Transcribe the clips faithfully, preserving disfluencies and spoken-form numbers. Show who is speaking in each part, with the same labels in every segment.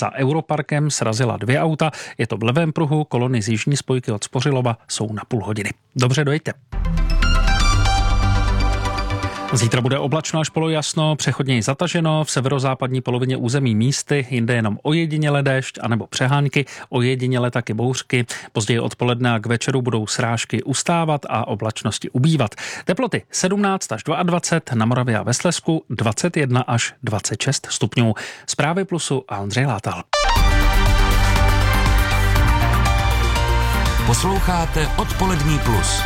Speaker 1: za Europarkem srazila dvě auta. Je to v levém pruhu, kolony z jižní spojky od Spořilova jsou na půl hodiny. Dobře, dojďte. Zítra bude oblačno až polojasno, přechodně zataženo, v severozápadní polovině území místy, jinde jenom ojediněle déšť anebo přehánky, ojediněle taky bouřky. Později odpoledne a k večeru budou srážky ustávat a oblačnosti ubývat. Teploty sedmnáct až dvacet dva, na Moravě a ve Slezsku dvacet jedna až dvacet šest stupňů. Zprávy Plusu a Ondřej Látal.
Speaker 2: Posloucháte Odpolední plus.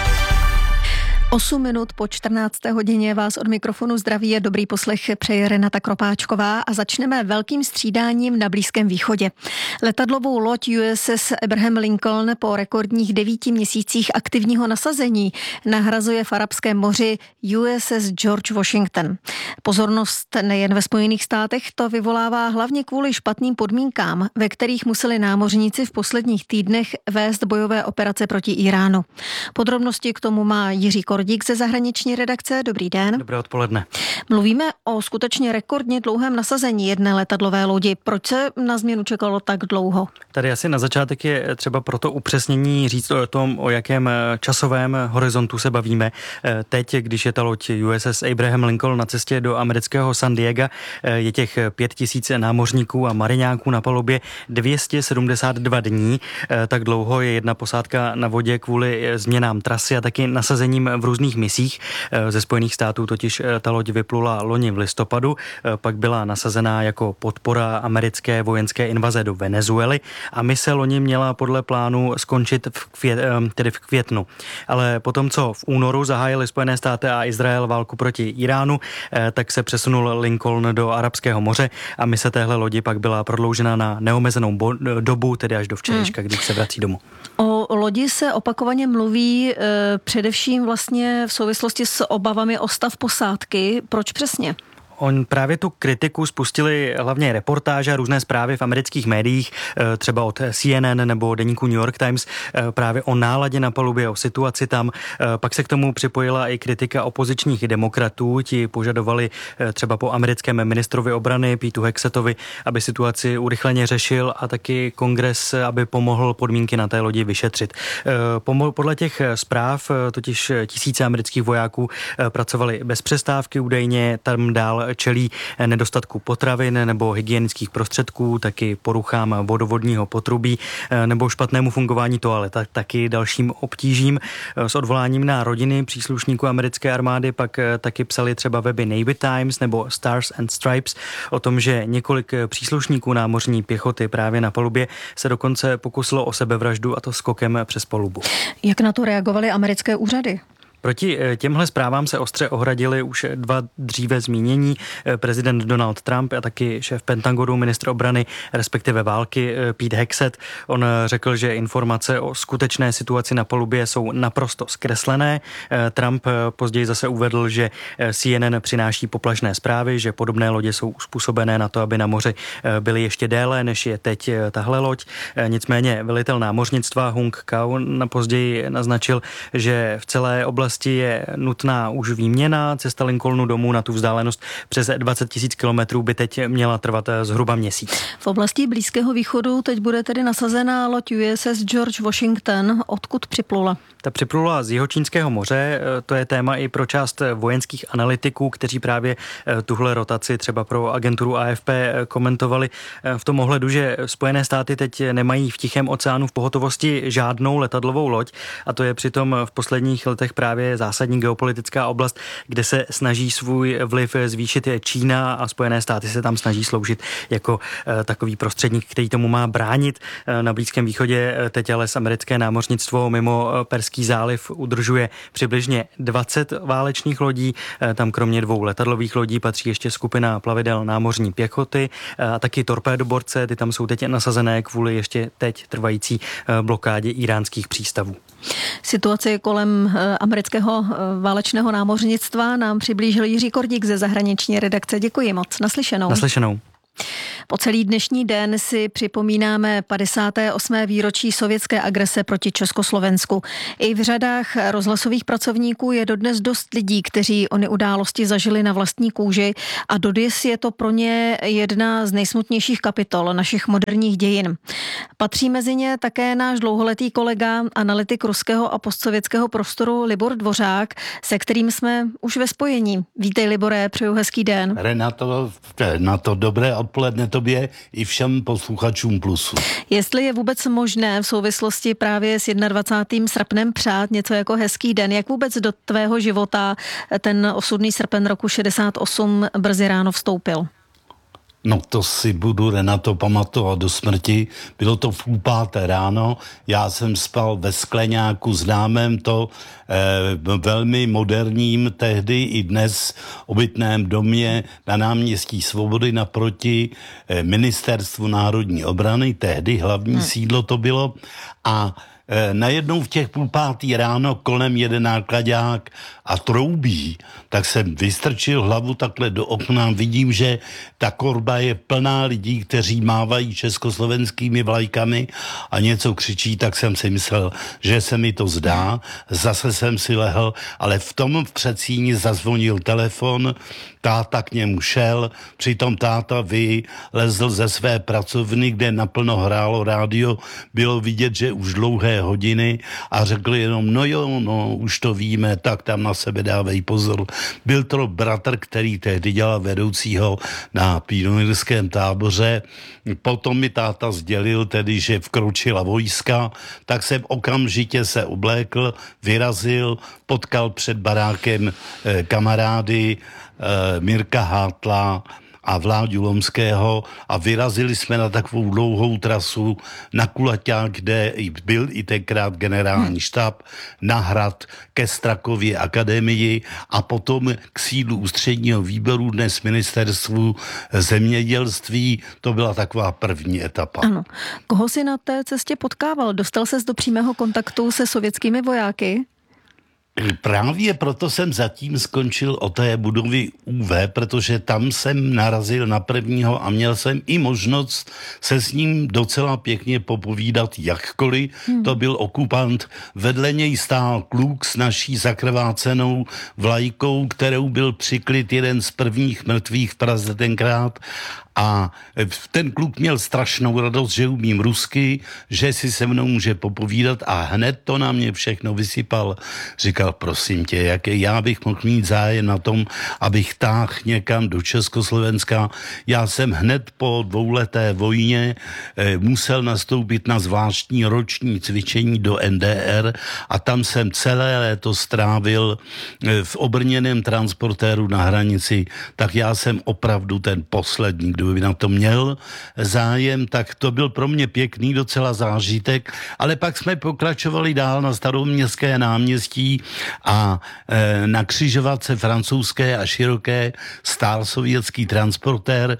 Speaker 3: osm minut po čtrnácté hodině vás od mikrofonu zdraví je dobrý poslech přeje Renata Kropáčková a začneme velkým střídáním na Blízkém východě. Letadlovou loď U S S Abraham Lincoln po rekordních devíti měsících aktivního nasazení nahrazuje v Arabském moři U S S George Washington. Pozornost nejen ve Spojených státech to vyvolává hlavně kvůli špatným podmínkám, ve kterých museli námořníci v posledních týdnech vést bojové operace proti Iránu. Podrobnosti k tomu má Jiří Kordík ze zahraniční redakce. Dobrý den.
Speaker 4: Dobré odpoledne.
Speaker 3: Mluvíme o skutečně rekordně dlouhém nasazení jedné letadlové lodi. Proč se na změnu čekalo tak dlouho?
Speaker 4: Tady asi na začátek je třeba proto upřesnění říct o tom, o jakém časovém horizontu se bavíme. Teď, když je ta loď U S S Abraham Lincoln na cestě do amerického San Diega, je těch pět tisíc námořníků a mariňáků na palubě dvě stě sedmdesát dva dní. Tak dlouho je jedna posádka na vodě kvůli změnám trasy a taky nasazením v různých misích. Ze Spojených států totiž ta loď vyplula loni v listopadu, pak byla nasazená jako podpora americké vojenské invaze do Venezuely a mise loni měla podle plánu skončit v, květ, tedy v květnu. Ale potom, co v únoru zahájili Spojené státy a Izrael válku proti Iránu, tak se přesunul Lincoln do Arabského moře a mise téhle lodi pak byla prodloužena na neomezenou bo- dobu, tedy až do včerejška, hmm. když se vrací domů.
Speaker 3: O lodi se opakovaně mluví e, především vlastně v souvislosti s obavami o stav posádky. Proč přesně?
Speaker 4: On právě tu kritiku spustili hlavně reportáže a různé zprávy v amerických médiích, třeba od C N N nebo deníku New York Times, právě o náladě na palubě, o situaci tam. Pak se k tomu připojila i kritika opozičních demokratů. Ti požadovali třeba po americkém ministrovi obrany Peteu Hexetovi, aby situaci urychleně řešil a taky kongres, aby pomohl podmínky na té lodi vyšetřit. Podle těch zpráv totiž tisíce amerických vojáků pracovali bez přestávky údajně, tam dál čelí nedostatku potravin nebo hygienických prostředků, taky poruchám vodovodního potrubí nebo špatnému fungování toalet, tak taky dalším obtížím. S odvoláním na rodiny příslušníků americké armády pak taky psali třeba weby Navy Times nebo Stars and Stripes o tom, že několik příslušníků námořní pěchoty právě na palubě se dokonce pokusilo o sebevraždu, a to skokem přes palubu.
Speaker 3: Jak na to reagovaly americké úřady?
Speaker 4: Proti těmhle zprávám se ostře ohradili už dva dříve zmínění prezident Donald Trump a taky šéf Pentagonu, ministr obrany, respektive války Pete Hexet. On řekl, že informace o skutečné situaci na palubě jsou naprosto zkreslené. Trump později zase uvedl, že C N N přináší poplašné zprávy, že podobné lodě jsou uspůsobené na to, aby na moři byly ještě déle, než je teď tahle loď. Nicméně velitel námořnictva Hung Kau později naznačil, že v celé oblasti je nutná už výměna. Cesta Lincolnu domů na tu vzdálenost přes dvacet tisíc kilometrů by teď měla trvat zhruba měsíc.
Speaker 3: V oblasti Blízkého východu teď bude tedy nasazená loď U S S George Washington. Odkud připlula?
Speaker 4: Ta připlula z Jihočínského moře, to je téma i pro část vojenských analytiků, kteří právě tuhle rotaci třeba pro agenturu A F P komentovali v tom ohledu, že Spojené státy teď nemají v Tichém oceánu v pohotovosti žádnou letadlovou loď a to je přitom v posledních letech právě zásadní geopolitická oblast, kde se snaží svůj vliv zvýšit Čína a Spojené státy se tam snaží sloužit jako takový prostředník, který tomu má bránit. Na Blízkém východě teď ale americké námořnictvo mimo Perský záliv udržuje přibližně dvacet válečných lodí. Tam kromě dvou letadlových lodí patří ještě skupina plavidel námořní pěchoty a taky torpédoborce. Ty tam jsou teď nasazené kvůli ještě teď trvající blokádě iránských přístavů.
Speaker 3: Situaci kolem amerického válečného námořnictva nám přiblížil Jiří Kordík ze zahraniční redakce. Děkuji moc. Naslyšenou.
Speaker 4: Naslyšenou.
Speaker 3: Po celý dnešní den si připomínáme padesáté osmé výročí sovětské agrese proti Československu. I v řadách rozhlasových pracovníků je dodnes dost lidí, kteří ony události zažili na vlastní kůži a dodnes je to pro ně jedna z nejsmutnějších kapitol našich moderních dějin. Patří mezi ně také náš dlouholetý kolega, analytik ruského a postsovětského prostoru Libor Dvořák, se kterým jsme už ve spojení. Vítej, Libore, přeju hezký den.
Speaker 5: Renato, na to dobré odpoledne tobě i všem posluchačům Plusu.
Speaker 3: Jestli je vůbec možné v souvislosti právě s dvacátým prvním srpnem přát něco jako hezký den, jak vůbec do tvého života ten osudný srpen roku šedesát osm brzy ráno vstoupil?
Speaker 5: No to si budu, Renato, pamatovat do smrti. Bylo to v půl páté ráno, já jsem spal ve skleňáku známém to eh, velmi moderním tehdy i dnes obytném domě na náměstí Svobody naproti eh, Ministerstvu národní obrany, tehdy hlavní hmm. sídlo to bylo a najednou v těch půl pátý ráno kolem jede náklaďák a troubí, tak jsem vystrčil hlavu takhle do okna, vidím, že ta korba je plná lidí, kteří mávají československými vlajkami a něco křičí, tak jsem si myslel, že se mi to zdá, zase jsem si lehl, ale v tom v předsíni zazvonil telefon, táta k němu šel, přitom táta vylezl ze své pracovny, kde naplno hrálo rádio, bylo vidět, že už dlouhé hodiny a řekl jenom, no jo, no, už to víme, tak tam na sebe dávej pozor. Byl to bratr, který tehdy dělal vedoucího na pionýrském táboře, potom mi táta sdělil tedy, že vkročila vojska, tak jsem okamžitě se oblékl, vyrazil, potkal před barákem eh, kamarády, Mirka Hátla a Vláďu Lomského a vyrazili jsme na takovou dlouhou trasu na Kulaťák, kde byl i tenkrát generální štáb, na hrad ke Strakově akademii a potom k sídlu ústředního výboru, dnes ministerstvu zemědělství. To byla taková první etapa.
Speaker 3: Ano. Koho si na té cestě potkával? Dostal ses do přímého kontaktu se sovětskými vojáky?
Speaker 5: Právě proto jsem zatím skončil o té budovy U V, protože tam jsem narazil na prvního a měl jsem i možnost se s ním docela pěkně popovídat, jakkoliv hmm. to byl okupant. Vedle něj stál kluk s naší zakrvácenou vlajkou, kterou byl přikryt jeden z prvních mrtvých v Praze tenkrát. A ten kluk měl strašnou radost, že umím rusky, že si se mnou může popovídat a hned to na mě všechno vysypal. Říkal, prosím tě, jaké já bych mohl mít zájem na tom, abych táhl někam do Československa. Já jsem hned po dvouleté vojně eh, musel nastoupit na zvláštní roční cvičení do N D R a tam jsem celé léto strávil eh, v obrněném transportéru na hranici, tak já jsem opravdu ten poslední, kdo by na to měl zájem, tak to byl pro mě pěkný docela zážitek, ale pak jsme pokračovali dál na Staroměstské náměstí a e, na křižovatce francouzské a široké stál sovětský transportér,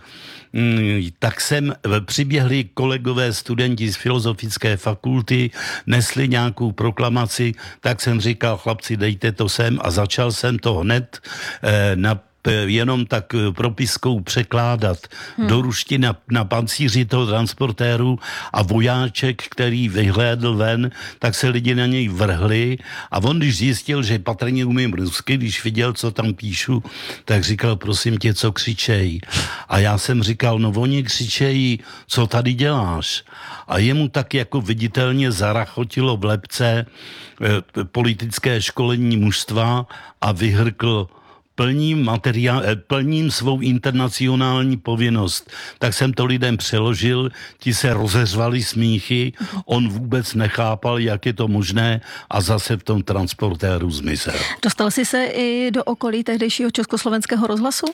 Speaker 5: mm, tak sem přiběhli kolegové studenti z filozofické fakulty, nesli nějakou proklamaci, tak jsem říkal, chlapci, dejte to sem a začal jsem to hned e, na jenom tak propiskou překládat hmm. do ruštiny na, na pancíři toho transportéru a vojáček, který vyhlédl ven, tak se lidi na něj vrhli a on, když zjistil, že patrně umím rusky, když viděl, co tam píšu, tak říkal, prosím tě, co křičejí. A já jsem říkal, no oni křičejí, co tady děláš? A jemu tak jako viditelně zarachotilo v lebce eh, politické školení mužstva a vyhrkl, Plním, materiál, plním svou internacionální povinnost. Tak jsem to lidem přeložil, ti se rozeřvali smíchy, on vůbec nechápal, jak je to možné a zase v tom transportéru zmizel.
Speaker 3: Dostal jsi se i do okolí tehdejšího československého rozhlasu?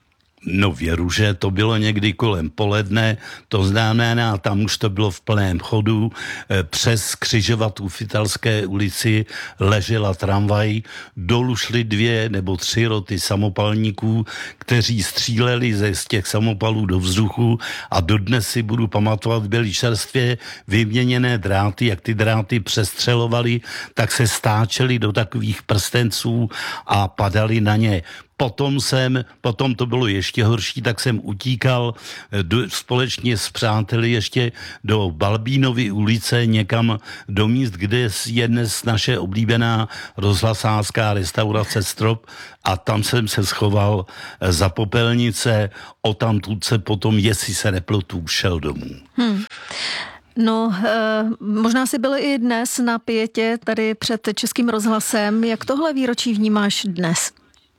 Speaker 5: No věru, že to bylo někdy kolem poledne, to znamená, tam už to bylo v plném chodu, přes křižovatku v Italské ulici ležela tramvaj, dolů šly dvě nebo tři roty samopalníků, kteří stříleli ze z těch samopalů do vzduchu a dodnes si budu pamatovat, byly čerstvě vyměněné dráty, jak ty dráty přestřelovaly, tak se stáčely do takových prstenců a padaly na ně Potom jsem, potom to bylo ještě horší, tak jsem utíkal do, společně s přáteli ještě do Balbínovy ulice, někam do míst, kde je dnes naše oblíbená rozhlasářská restaurace Strop, a tam jsem se schoval za popelnice, odtamtud se potom, jestli se nepletu, šel domů. Hmm.
Speaker 3: No, e, možná si byl i dnes na pietě tady před Českým rozhlasem. Jak tohle výročí vnímáš dnes?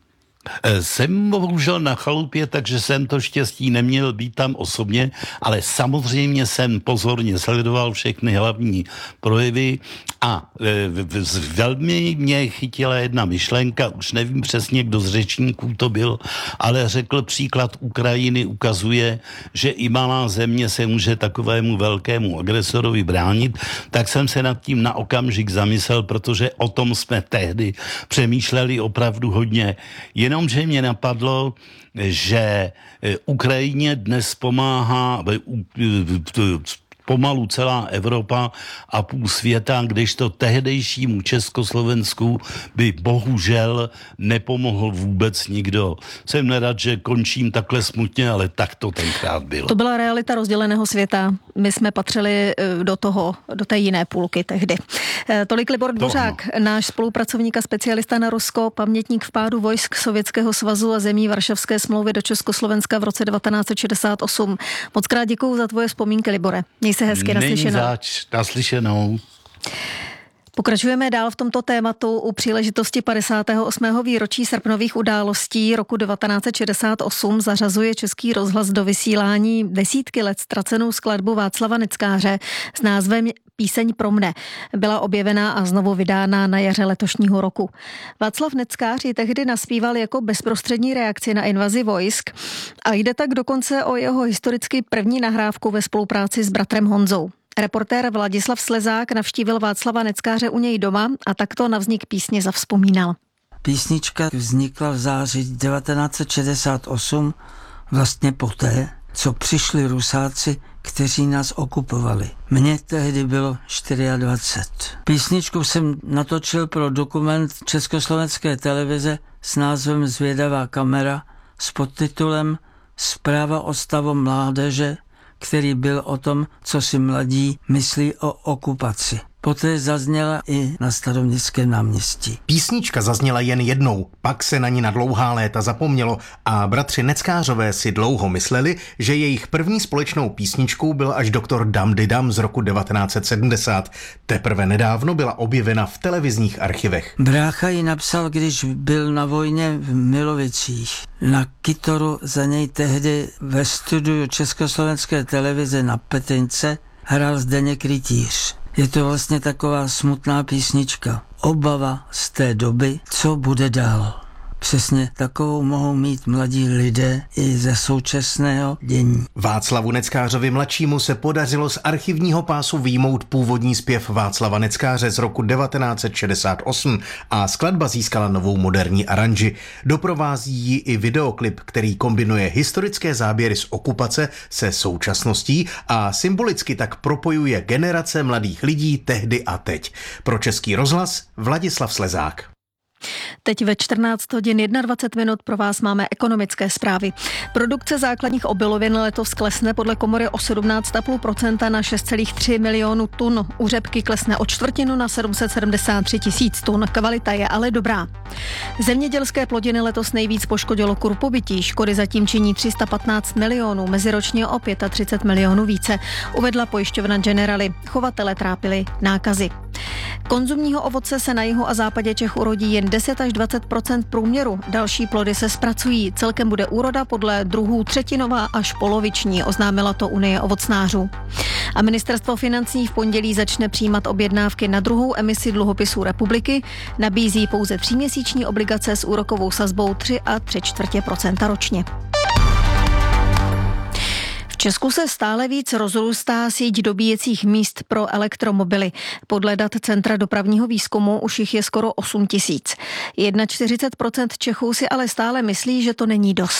Speaker 5: Jsem bohužel na chalupě, takže jsem to štěstí neměl být tam osobně, ale samozřejmě jsem pozorně sledoval všechny hlavní projevy a velmi mě chytila jedna myšlenka, už nevím přesně, kdo z řečníků to byl, ale řekl, příklad Ukrajiny ukazuje, že i malá země se může takovému velkému agresorovi bránit, tak jsem se nad tím na okamžik zamyslel, protože o tom jsme tehdy přemýšleli opravdu hodně. Jenomže mě napadlo, že Ukrajině dnes pomáhá pomalu celá Evropa a půl světa, kdežto tehdejšímu Československu by bohužel nepomohl vůbec nikdo. Jsem nerad, že končím takhle smutně, ale tak to tenkrát bylo.
Speaker 3: To byla realita rozděleného světa. My jsme patřili do toho, do té jiné půlky tehdy. Tolik Libor Dvořák, no. Náš spolupracovník a specialista na Rusko, pamětník vpádu vojsk Sovětského svazu a zemí Varšavské smlouvy do Československa v roce devatenáct set šedesát osm. Moc krát děkuju za tvoje vzpomínky, Libore. Měj se hezky, naslyšenou.
Speaker 5: Není zač, naslyšenou.
Speaker 3: Pokračujeme dál v tomto tématu u příležitosti padesátého osmého výročí srpnových událostí roku devatenáct set šedesát osm zařazuje Český rozhlas do vysílání desítky let ztracenou skladbu Václava Neckáře s názvem Píseň pro mne. Byla objevená a znovu vydána na jaře letošního roku. Václav Neckář ji tehdy naspíval jako bezprostřední reakci na invazi vojsk a jde tak dokonce o jeho historicky první nahrávku ve spolupráci s bratrem Honzou. Reportér Vladislav Slezák navštívil Václava Neckáře u něj doma a takto na vznik písně zavzpomínal.
Speaker 6: Písnička vznikla v září devatenáct set šedesát osm, vlastně poté, co přišli Rusáci, kteří nás okupovali. Mně tehdy bylo dvacet čtyři. Písničku jsem natočil pro dokument Československé televize s názvem Zvědavá kamera s podtitulem Zpráva o stavu mládeže, který byl o tom, co si mladí myslí o okupaci. Poté zazněla i na Staroměstském náměstí.
Speaker 7: Písnička zazněla jen jednou, pak se na ní na dlouhá léta zapomnělo a bratři Neckářové si dlouho mysleli, že jejich první společnou písničkou byl až doktor Dam Di Dam z roku devatenáct set sedmdesát. Teprve nedávno byla objevena v televizních archivech.
Speaker 6: Brácha ji napsal, když byl na vojně v Milovicích. Na kytoru za něj tehdy ve studiu Československé televize na Petince hrál Zdeněk Rytíř. Je to vlastně taková smutná písnička. Obava z té doby, co bude dál. Přesně takovou mohou mít mladí lidé i ze současného dění.
Speaker 7: Václavu Neckářovi mladšímu se podařilo z archivního pásu vyjmout původní zpěv Václava Neckáře z roku devatenáct set šedesát osm a skladba získala novou moderní aranži. Doprovází ji i videoklip, který kombinuje historické záběry z okupace se současností a symbolicky tak propojuje generace mladých lidí tehdy a teď. Pro Český rozhlas Vladislav Slezák.
Speaker 3: Teď ve čtrnáct hodin dvacet jedna minut pro vás máme ekonomické zprávy. Produkce základních obilovin letos klesne podle komory o sedmnáct celá pět procenta na šest celá tři milionu tun. U řepky klesne o čtvrtinu na sedm set sedmdesát tři tisíc tun. Kvalita je ale dobrá. Zemědělské plodiny letos nejvíc poškodilo kurpobytí. Škody zatím činí tři sta patnáct milionů, meziročně o třicet pět milionů více, uvedla pojišťovna Generali. Chovatele trápily nákazy. Konzumního ovoce se na jihu a západě Čech urodí jen deset až dvacet procent průměru. Další plody se zpracují. Celkem bude úroda podle druhů třetinová až poloviční, oznámila to Unie ovocnářů. A ministerstvo financí v pondělí začne přijímat objednávky na druhou emisi dluhopisů republiky. Nabízí pouze tříměsíční obligace s úrokovou sazbou tři a tři čtvrtě procenta ročně. V Česku se stále víc rozrůstá síť dobíjecích míst pro elektromobily. Podle dat Centra dopravního výzkumu už jich je skoro osm tisíc. čtyřicet jedna procent Čechů si ale stále myslí, že to není dost.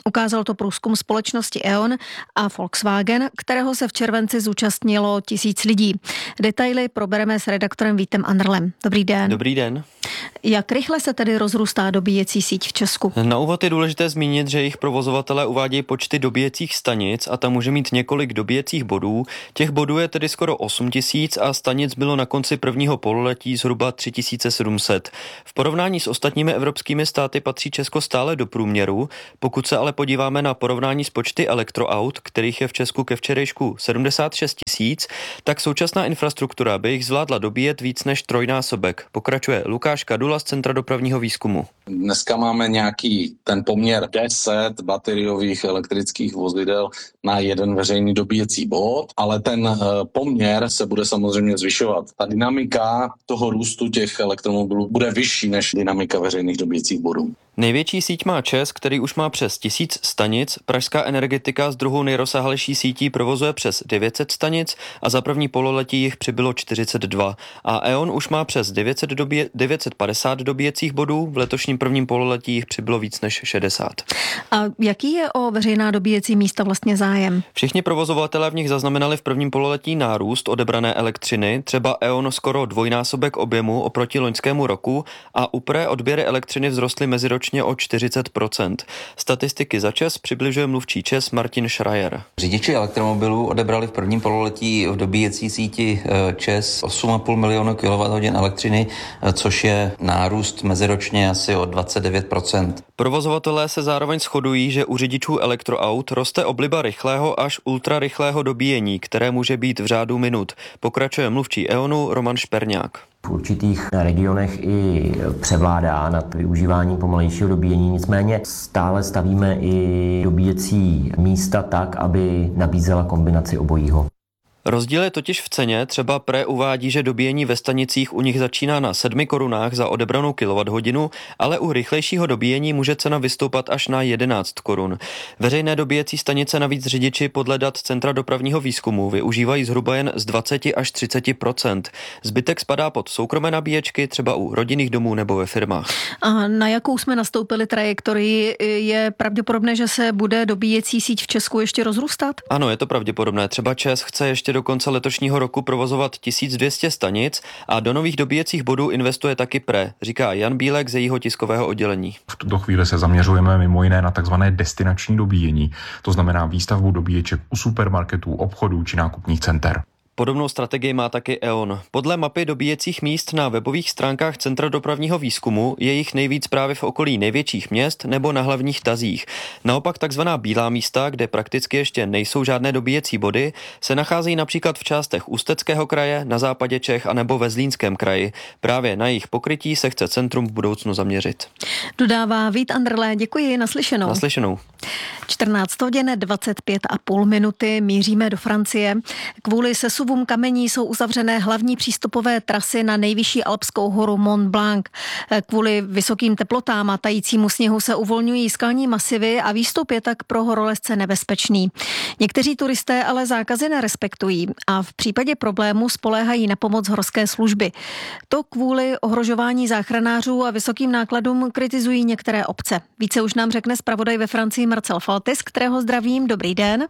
Speaker 3: Ukázal to průzkum společnosti E O N a Volkswagen, kterého se v červenci zúčastnilo tisíc lidí. Detaily probereme s redaktorem Vítem Andrlem. Dobrý den.
Speaker 8: Dobrý den.
Speaker 3: Jak rychle se tedy rozrůstá dobíjecí síť v Česku?
Speaker 8: Na úvod je důležité zmínit, že jejich provozovatelé uvádějí počty dobíjecích stanic a tam může mít několik dobíjecích bodů. Těch bodů je tedy skoro osm tisíc a stanic bylo na konci prvního pololetí zhruba tři tisíce sedm set. V porovnání s ostatními evropskými státy patří Česko stále do průměru. Pokud se ale podíváme na porovnání s počty elektroaut, kterých je v Česku ke včerejšku sedmdesát šest tisíc, tak současná infrastruktura by jich zvládla dobíjet víc než trojnásobek. Pokračuje Lukáš Kadula z Centra dopravního výzkumu.
Speaker 9: Dneska máme nějaký ten poměr deset bateriových elektrických vozidel na jeden veřejný dobíjecí bod, ale ten poměr se bude samozřejmě zvyšovat. Ta dynamika toho růstu těch elektromobilů bude vyšší než dynamika veřejných dobíjecích bodů.
Speaker 8: Největší síť má ČEZ, který už má přes tisíc stanic, pražská Energetika s druhou nejrozsáhlejší sítí provozuje přes devět set stanic a za první pololetí jich přibylo čtyřicet dva. A E O N už má přes devět set dobije, devět set padesát dobíjecích bodů, v letošním prvním pololetí jich přibylo víc než šedesát.
Speaker 3: A jaký je o veřejná dobíjecí místa vlastně zájem?
Speaker 8: Všichni provozovatelé v nich zaznamenali v prvním pololetí nárůst odebrané elektřiny, třeba E O N skoro dvojnásobek objemu oproti loňskému roku a upré odběry elektřiny vzrostly meziročně o čtyřicet procent. Statistiky za ČEZ přibližuje mluvčí ČEZ Martin Schreier.
Speaker 10: Řidiči elektromobilů odebrali v prvním pololetí v dobíjecí síti ČEZ osm a půl milionu kilowatthodin elektřiny, což je nárůst meziročně asi o dvacet devět procent.
Speaker 8: Provozovatelé se zároveň shodují, že u řidičů elektroaut roste obliba rychlého až ultrarychlého dobíjení, které může být v řádu minut. Pokračuje mluvčí E O N u Roman Šperňák.
Speaker 11: V určitých regionech i převládá nad využíváním pomalejšího dobíjení, nicméně stále stavíme i dobíjecí místa tak, aby nabízela kombinaci obojího.
Speaker 8: Rozdíl je totiž v ceně, třeba Pre uvádí, že dobíjení ve stanicích u nich začíná na sedmi korunách za odebranou kilowatthodinu, ale u rychlejšího dobíjení může cena vystoupat až na jedenáct korun. Veřejné dobíjecí stanice navíc řidiči podle dat Centra dopravního výzkumu využívají zhruba jen z dvacet až třicet procent. Zbytek spadá pod soukromé nabíječky, třeba u rodinných domů nebo ve firmách.
Speaker 3: A na jakou jsme nastoupili trajektorii? Je pravděpodobné, že se bude dobíjecí síť v Česku ještě rozrůstat?
Speaker 8: Ano, je to pravděpodobné. Třeba ČEZ chce ještě do konce letošního roku provozovat tisíc dvě stě stanic a do nových dobíjecích bodů investuje taky Pre, říká Jan Bílek z jejího tiskového oddělení.
Speaker 12: V tuto chvíli se zaměřujeme mimo jiné na takzvané destinační dobíjení, to znamená výstavbu dobíječek u supermarketů, obchodů či nákupních center.
Speaker 8: Podobnou strategii má taky E O N. Podle mapy dobíjecích míst na webových stránkách Centra dopravního výzkumu je jich nejvíc právě v okolí největších měst nebo na hlavních tazích. Naopak takzvaná bílá místa, kde prakticky ještě nejsou žádné dobíjecí body, se nacházejí například v částech Ústeckého kraje, na západě Čech a nebo ve Zlínském kraji. Právě na jejich pokrytí se chce centrum v budoucnu zaměřit.
Speaker 3: Dodává Vít Andrle, děkuji, naslyšenou.
Speaker 8: Naslyšenou.
Speaker 3: čtrnáct hodin dvacet pět a půl minuty míříme do Francie. Kvůli sesuvům kamení jsou uzavřené hlavní přístupové trasy na nejvyšší alpskou horu Mont Blanc. Kvůli vysokým teplotám a tajícímu sněhu se uvolňují skalní masivy a výstup je tak pro horolezce nebezpečný. Někteří turisté ale zákazy nerespektují a v případě problému spoléhají na pomoc horské služby. To kvůli ohrožování záchranářů a vysokým nákladům kritizují některé obce. Více už nám řekne zpravodaj ve Francii Marcel Faltis, kterého zdravím. Dobrý den.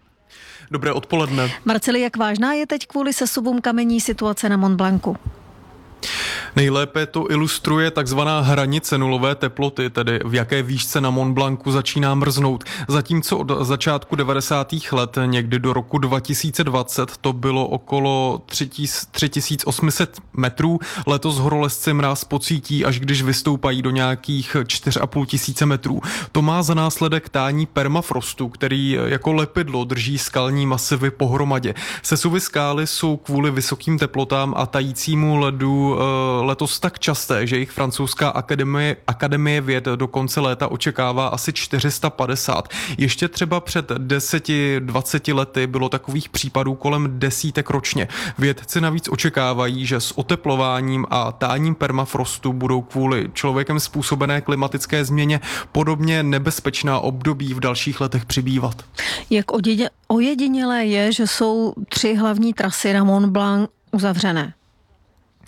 Speaker 13: Dobré odpoledne.
Speaker 3: Marceli, jak vážná je teď kvůli sesuvům kamení situace na Mont Blancu?
Speaker 13: Nejlépe to ilustruje takzvaná hranice nulové teploty, tedy v jaké výšce na Mont Blancu začíná mrznout. Zatímco od začátku devadesátých let, někdy do roku dva tisíce dvacet, to bylo okolo tři tisíce osm set metrů, letos horolezci mráz pocítí, až když vystoupají do nějakých čtyři a půl tisíce metrů. To má za následek tání permafrostu, který jako lepidlo drží skalní masivy pohromadě. Sesuvy skály jsou kvůli vysokým teplotám a tajícímu ledu letos tak časté, že jich francouzská akademie, akademie věd do konce léta očekává asi čtyři sta padesát. Ještě třeba před deseti dvaceti lety bylo takových případů kolem desítek ročně. Vědci navíc očekávají, že s oteplováním a táním permafrostu budou kvůli člověkem způsobené klimatické změně podobně nebezpečná období v dalších letech přibývat.
Speaker 3: Jak ojedinělé je, že jsou tři hlavní trasy na Mont Blanc uzavřené?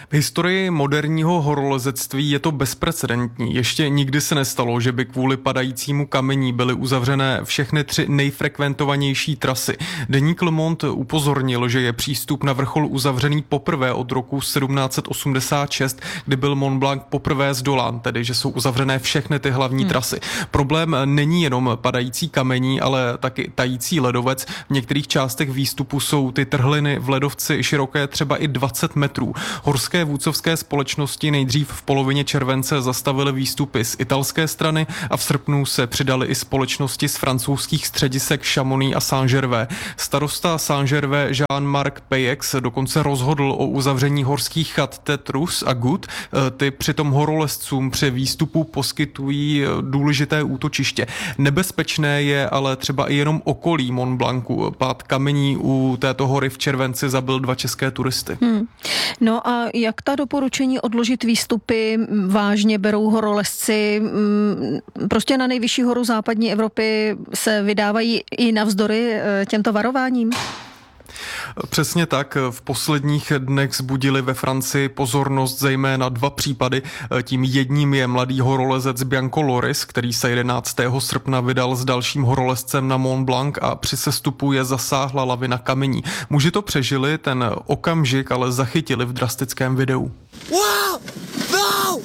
Speaker 13: V historii moderního horolezectví je to bezprecedentní. Ještě nikdy se nestalo, že by kvůli padajícímu kamení byly uzavřené všechny tři nejfrekventovanější trasy. Deník Le Monde upozornil, že je přístup na vrchol uzavřený poprvé od roku sedmnáct set osmdesát šest, kdy byl Mont Blanc poprvé zdolán, tedy že jsou uzavřené všechny ty hlavní hmm. trasy. Problém není jenom padající kamení, ale taky tající ledovec. V některých částech výstupu jsou ty trhliny v ledovci široké třeba i dvacet metrů. Horské vůdcovské společnosti nejdřív v polovině července zastavily výstupy z italské strany a v srpnu se přidaly i společnosti z francouzských středisek Chamonix a Saint-Gervais. Starosta Saint-Gervais Jean-Marc Peyex dokonce rozhodl o uzavření horských chat Tétrus a Gut. Ty přitom horolezcům při výstupu poskytují důležité útočiště. Nebezpečné je ale třeba i jenom okolí Mont Blancu. Pád kamení u této hory v červenci zabil dva české turisty.
Speaker 3: Hmm. No a jak ta doporučení odložit výstupy vážně berou horolezci? Prostě na nejvyšší horu západní Evropy se vydávají i navzdory těmto varováním?
Speaker 13: Přesně tak. V posledních dnech vzbudili ve Francii pozornost zejména dva případy. Tím jedním je mladý horolezec Bianco Loris, který se jedenáctého srpna vydal s dalším horolezcem na Mont Blanc a při sestupu je zasáhla lavina kamení. Muži to přežili, ten okamžik ale zachytili v drastickém videu. Wow! No!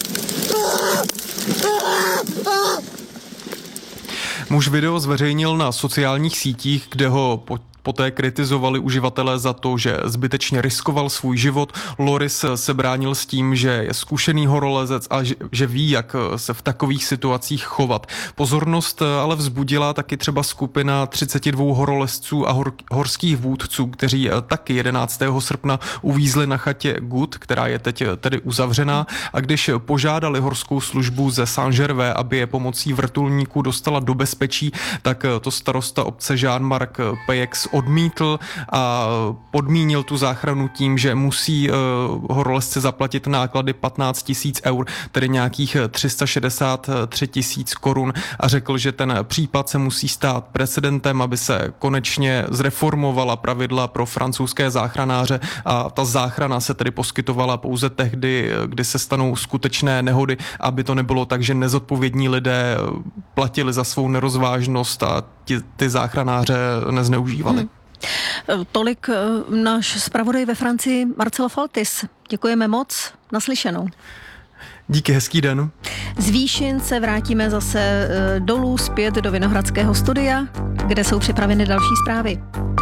Speaker 13: Muž video zveřejnil na sociálních sítích, kde ho po Poté kritizovali uživatelé za to, že zbytečně riskoval svůj život. Loris se bránil s tím, že je zkušený horolezec a že ví, jak se v takových situacích chovat. Pozornost ale vzbudila taky třeba skupina třicet dva horolezců a hor- horských vůdců, kteří taky jedenáctého srpna uvízli na chatě Gut, která je teď tedy uzavřená, a když požádali horskou službu ze Saint-Gervais, aby je pomocí vrtulníku dostala do bezpečí, tak to starosta obce Jean-Marc Peyex odmítl a podmínil tu záchranu tím, že musí uh, horolezci zaplatit náklady patnáct tisíc eur, tedy nějakých tři sta šedesát tři tisíc korun, a řekl, že ten případ se musí stát precedentem, aby se konečně zreformovala pravidla pro francouzské záchranáře a ta záchrana se tedy poskytovala pouze tehdy, kdy se stanou skutečné nehody, aby to nebylo tak, že nezodpovědní lidé platili za svou nerozvážnost a ty, ty záchranáře nezneužívali. Hmm.
Speaker 3: Tolik náš zpravodaj ve Francii Marcel Faltis. Děkujeme moc, naslyšenou.
Speaker 13: Díky, hezký den.
Speaker 3: Z výšin se vrátíme zase dolů zpět do Vinohradského studia, kde jsou připraveny další zprávy.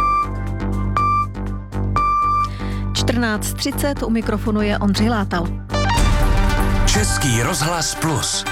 Speaker 3: čtrnáct třicet, u mikrofonu je Ondřej Látal.
Speaker 2: Český rozhlas Plus.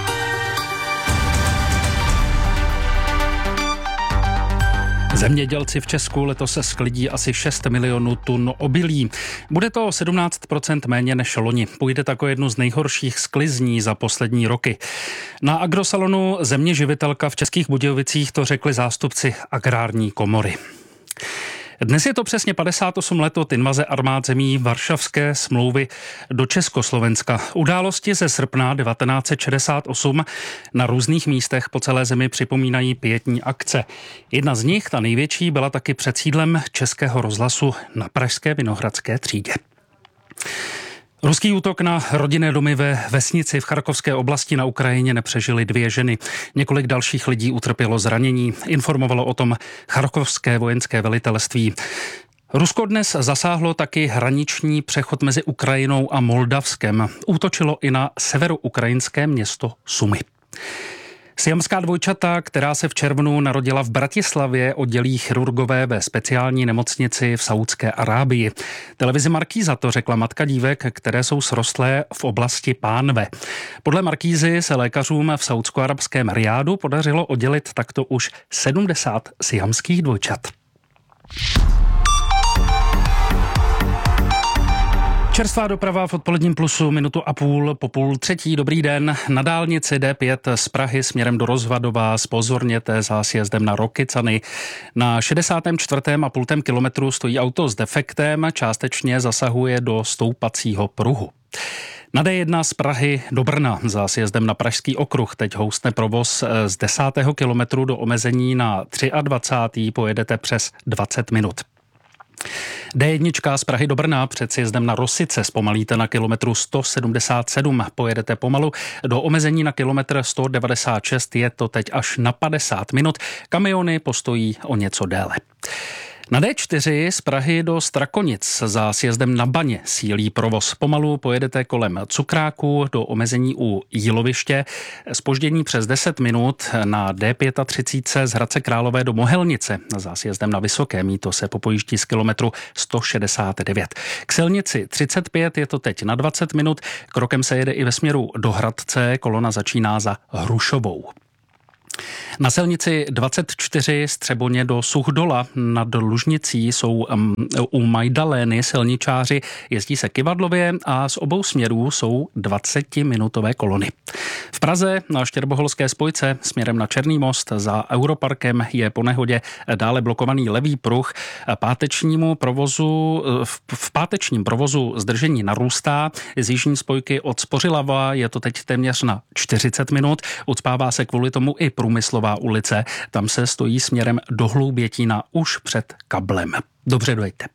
Speaker 1: Zemědělci v Česku letos se sklidí asi šest milionů tun obilí. Bude to o sedmnáct procent méně než loni. Půjde tak o jednu z nejhorších sklizní za poslední roky. Na agrosalonu Země živitelka v Českých Budějovicích to řekli zástupci agrární komory. Dnes je to přesně padesát osm let od invaze armád zemí Varšavské smlouvy do Československa. Události ze srpna devatenáct set šedesát osm na různých místech po celé zemi připomínají pietní akce. Jedna z nich, ta největší, byla taky před sídlem Českého rozhlasu na pražské Vinohradské třídě. Ruský útok na rodinné domy ve vesnici v Charkovské oblasti na Ukrajině nepřežily dvě ženy. Několik dalších lidí utrpělo zranění. Informovalo o tom Charkovské vojenské velitelství. Rusko dnes zasáhlo taky hraniční přechod mezi Ukrajinou a Moldavskem. Útočilo i na severoukrajinské město Sumy. Siamská dvojčata, která se v červnu narodila v Bratislavě, oddělí chirurgové ve speciální nemocnici v Saúdské Arábii. Televizi Markíza to řekla matka dívek, které jsou srostlé v oblasti pánve. Podle Markízy se lékařům v saúdsko-arabském Riádu podařilo oddělit takto už sedmdesát siamských dvojčat. Čerstvá doprava v odpoledním plusu minutu a půl po půl třetí. Dobrý den. Na dálnici D pět z Prahy směrem do Rozvadova zpozorněte za sjezdem na Rokycany. Na šedesátém čtvrtém a půltém kilometru stojí auto s defektem, částečně zasahuje do stoupacího pruhu. Na D jedna z Prahy do Brna za sjezdem na Pražský okruh teď houstne provoz z desátého kilometru do omezení na dvacátého třetího pojedete přes dvacet minut. dé jedna z Prahy do Brna před sjezdem na Rosice zpomalíte na kilometru sto sedmdesát sedm, pojedete pomalu. Do omezení na kilometr sto devadesát šest je to teď až na padesát minut. Kamiony postojí o něco déle. Na dé čtyři z Prahy do Strakonic za sjezdem na Baně sílí provoz. Pomalu pojedete kolem Cukráku do omezení u Jíloviště. Zpoždění přes deset minut na dé třicet pět z Hradce Králové do Mohelnice. Za sjezdem na Vysoké Mýto se popojíždí z kilometru sto šedesát devět. K silnici třicet pět je to teď na dvacet minut. Krokem se jede i ve směru do Hradce. Kolona začíná za Hrušovou. Na silnici dvacet čtyři z Třeboně do Suchdola nad Lužnicí jsou um, u Majdalény silničáři, jezdí se kyvadlově a z obou směrů jsou dvacetiminutové kolony. V Praze na Štěrboholské spojce směrem na Černý most za Europarkem je po nehodě dále blokovaný levý pruh. Pátečnímu provozu, v, v pátečním provozu zdržení narůstá. Z jižní spojky od Spořilava je to teď téměř na čtyřicet minut. Ucpává se kvůli tomu i Průmyslová ulice. Tam se stojí směrem do Hloubětína už před kablem. Dobře dojďte.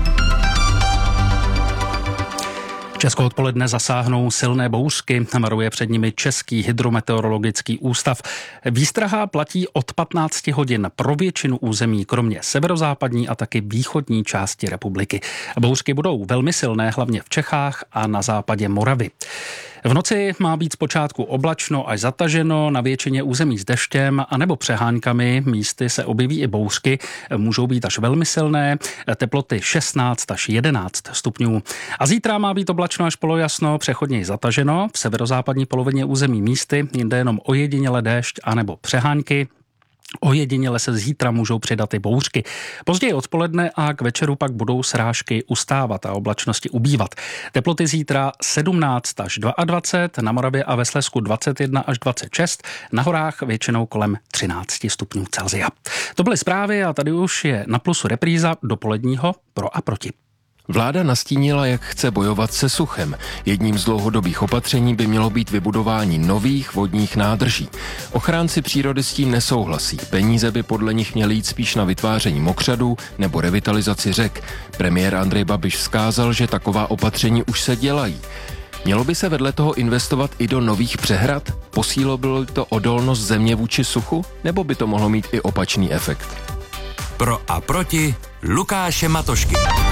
Speaker 1: Česko odpoledne zasáhnou silné bouřky, varuje před nimi Český hydrometeorologický ústav. Výstraha platí od patnácti hodin pro většinu území, kromě severozápadní a taky východní části republiky. Bouřky budou velmi silné, hlavně v Čechách a na západě Moravy. V noci má být zpočátku oblačno až zataženo, na většině území s deštěm anebo přeháňkami, místy se objeví i bouřky, můžou být až velmi silné, teploty šestnáct až jedenáct stupňů. A zítra má být oblačno až polojasno, přechodně zataženo, v severozápadní polovině území místy, jinde jenom ojediněle déšť anebo přeháňky. Ojediněle se zítra můžou přidat i bouřky. Později odpoledne a k večeru pak budou srážky ustávat a oblačnosti ubývat. Teploty zítra sedmnáct až dvacet dva, na Moravě a ve Slezsku dvacet jedna až dvacet šest, na horách většinou kolem třináct stupňů Celsia. To byly zprávy a tady už je na Plusu repríza dopoledního Pro a proti.
Speaker 14: Vláda nastínila, jak chce bojovat se suchem. Jedním z dlouhodobých opatření by mělo být vybudování nových vodních nádrží. Ochránci přírody s tím nesouhlasí. Peníze by podle nich měly jít spíš na vytváření mokřadů nebo revitalizaci řek. Premiér Andrej Babiš vzkázal, že taková opatření už se dělají. Mělo by se vedle toho investovat i do nových přehrad? Posílilo by to odolnost země vůči suchu? Nebo by to mohlo mít i opačný efekt?
Speaker 2: Pro a proti Lukáše Matošky.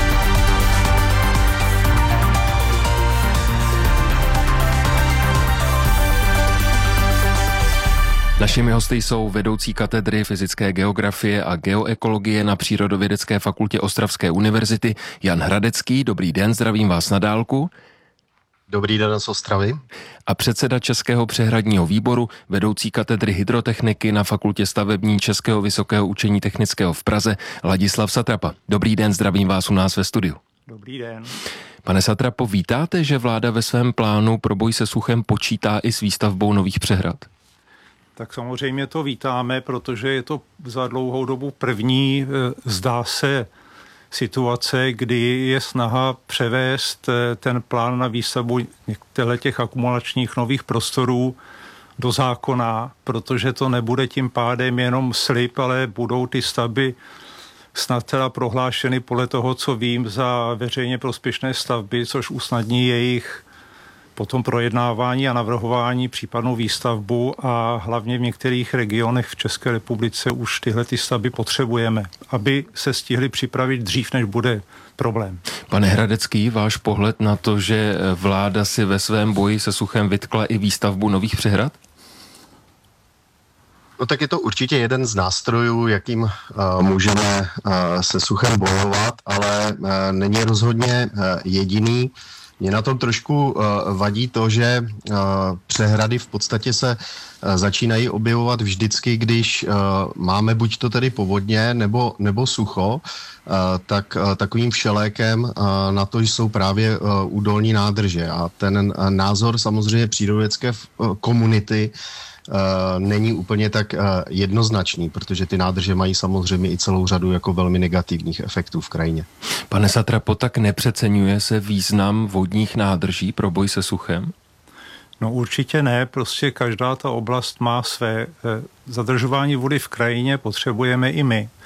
Speaker 14: Našimi hosty jsou vedoucí katedry fyzické geografie a geoekologie na Přírodovědecké fakultě Ostravské univerzity Jan Hradecký. Dobrý den, zdravím vás na dálku.
Speaker 15: Dobrý den z Ostravy.
Speaker 14: A předseda Českého přehradního výboru, vedoucí katedry hydrotechniky na Fakultě stavební Českého vysokého učení technického v Praze, Ladislav Satrapa. Dobrý den, zdravím vás u nás ve studiu.
Speaker 16: Dobrý den.
Speaker 14: Pane Satrapo, vítáte, že vláda ve svém plánu pro boj se suchem počítá i s výstavbou nových přehrad?
Speaker 16: Tak samozřejmě to vítáme, protože je to za dlouhou dobu první, zdá se, situace, kdy je snaha převést ten plán na výstavbu těch akumulačních nových prostorů do zákona, protože to nebude tím pádem jenom slib, ale budou ty stavby snad teda prohlášeny podle toho, co vím, za veřejně prospěšné stavby, což usnadní jejich potom projednávání a navrhování případnou výstavbu a hlavně v některých regionech v České republice už tyhle ty stavby potřebujeme, aby se stihly připravit dřív, než bude problém.
Speaker 14: Pane Hradecký, váš pohled na to, že vláda si ve svém boji se suchem vytkla i výstavbu nových přehrad?
Speaker 15: No tak je to určitě jeden z nástrojů, jakým uh, můžeme uh, se suchem bojovat, ale uh, není rozhodně uh, jediný. Mě na tom trošku uh, vadí to, že uh, přehrady v podstatě se uh, začínají objevovat vždycky, když uh, máme buď to tedy povodně nebo, nebo sucho, uh, tak uh, takovým všelékem uh, na to jsou právě uh, údolní nádrže. A ten uh, názor samozřejmě přírodovědecké uh, komunity Uh, není úplně tak uh, jednoznačný, protože ty nádrže mají samozřejmě i celou řadu jako velmi negativních efektů v krajině.
Speaker 14: Pane Satrapo, tak nepřeceňuje se význam vodních nádrží pro boj se suchem?
Speaker 16: No určitě ne, prostě každá ta oblast má své. Zadržování vody v krajině potřebujeme i my.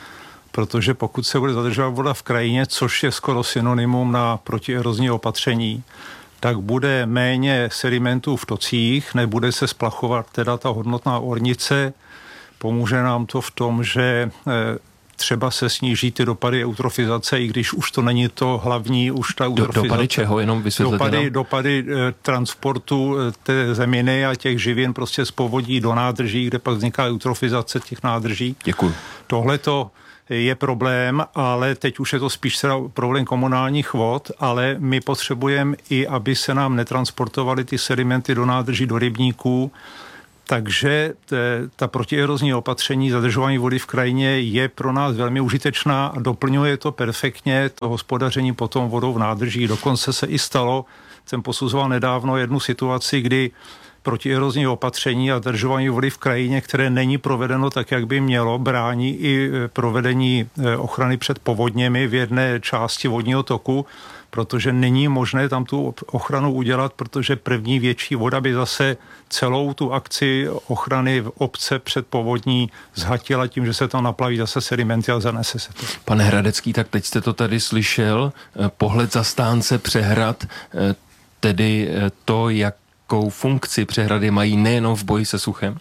Speaker 16: protože pokud se bude zadržovat voda v krajině, což je skoro synonymum na protierozní opatření, tak bude méně sedimentů v tocích, nebude se splachovat teda ta hodnotná ornice. Pomůže nám to v tom, že třeba se sníží ty dopady eutrofizace, i když už to není to hlavní, už ta eutrofizace.
Speaker 14: Dopady čeho? Jenom vysvětlete
Speaker 16: Dopady,
Speaker 14: nám.
Speaker 16: dopady e, transportu e, té zeminy a těch živin prostě z povodí do nádrží, kde pak vzniká eutrofizace těch nádrží.
Speaker 14: Děkuji.
Speaker 16: Tohle to je problém, ale teď už je to spíš problém komunálních vod, ale my potřebujeme i, aby se nám netransportovaly ty sedimenty do nádrží, do rybníků. Takže ta protierozní opatření zadržování vody v krajině je pro nás velmi užitečná a doplňuje to perfektně to hospodaření potom vodou v nádrží. Dokonce se i stalo, jsem posuzoval nedávno jednu situaci, kdy protierozní opatření a zadržování vody v krajině, které není provedeno tak, jak by mělo, brání i provedení ochrany před povodněmi v jedné části vodního toku, protože není možné tam tu ochranu udělat, protože první větší voda by zase celou tu akci ochrany v obce před povodní zhatila tím, že se tam naplaví zase sedimenty a zanese se to.
Speaker 14: Pane Hradecký, tak teď jste to tady slyšel, pohled zastánce přehrad, tedy to, jakou funkci přehrady mají nejenom v boji se suchem?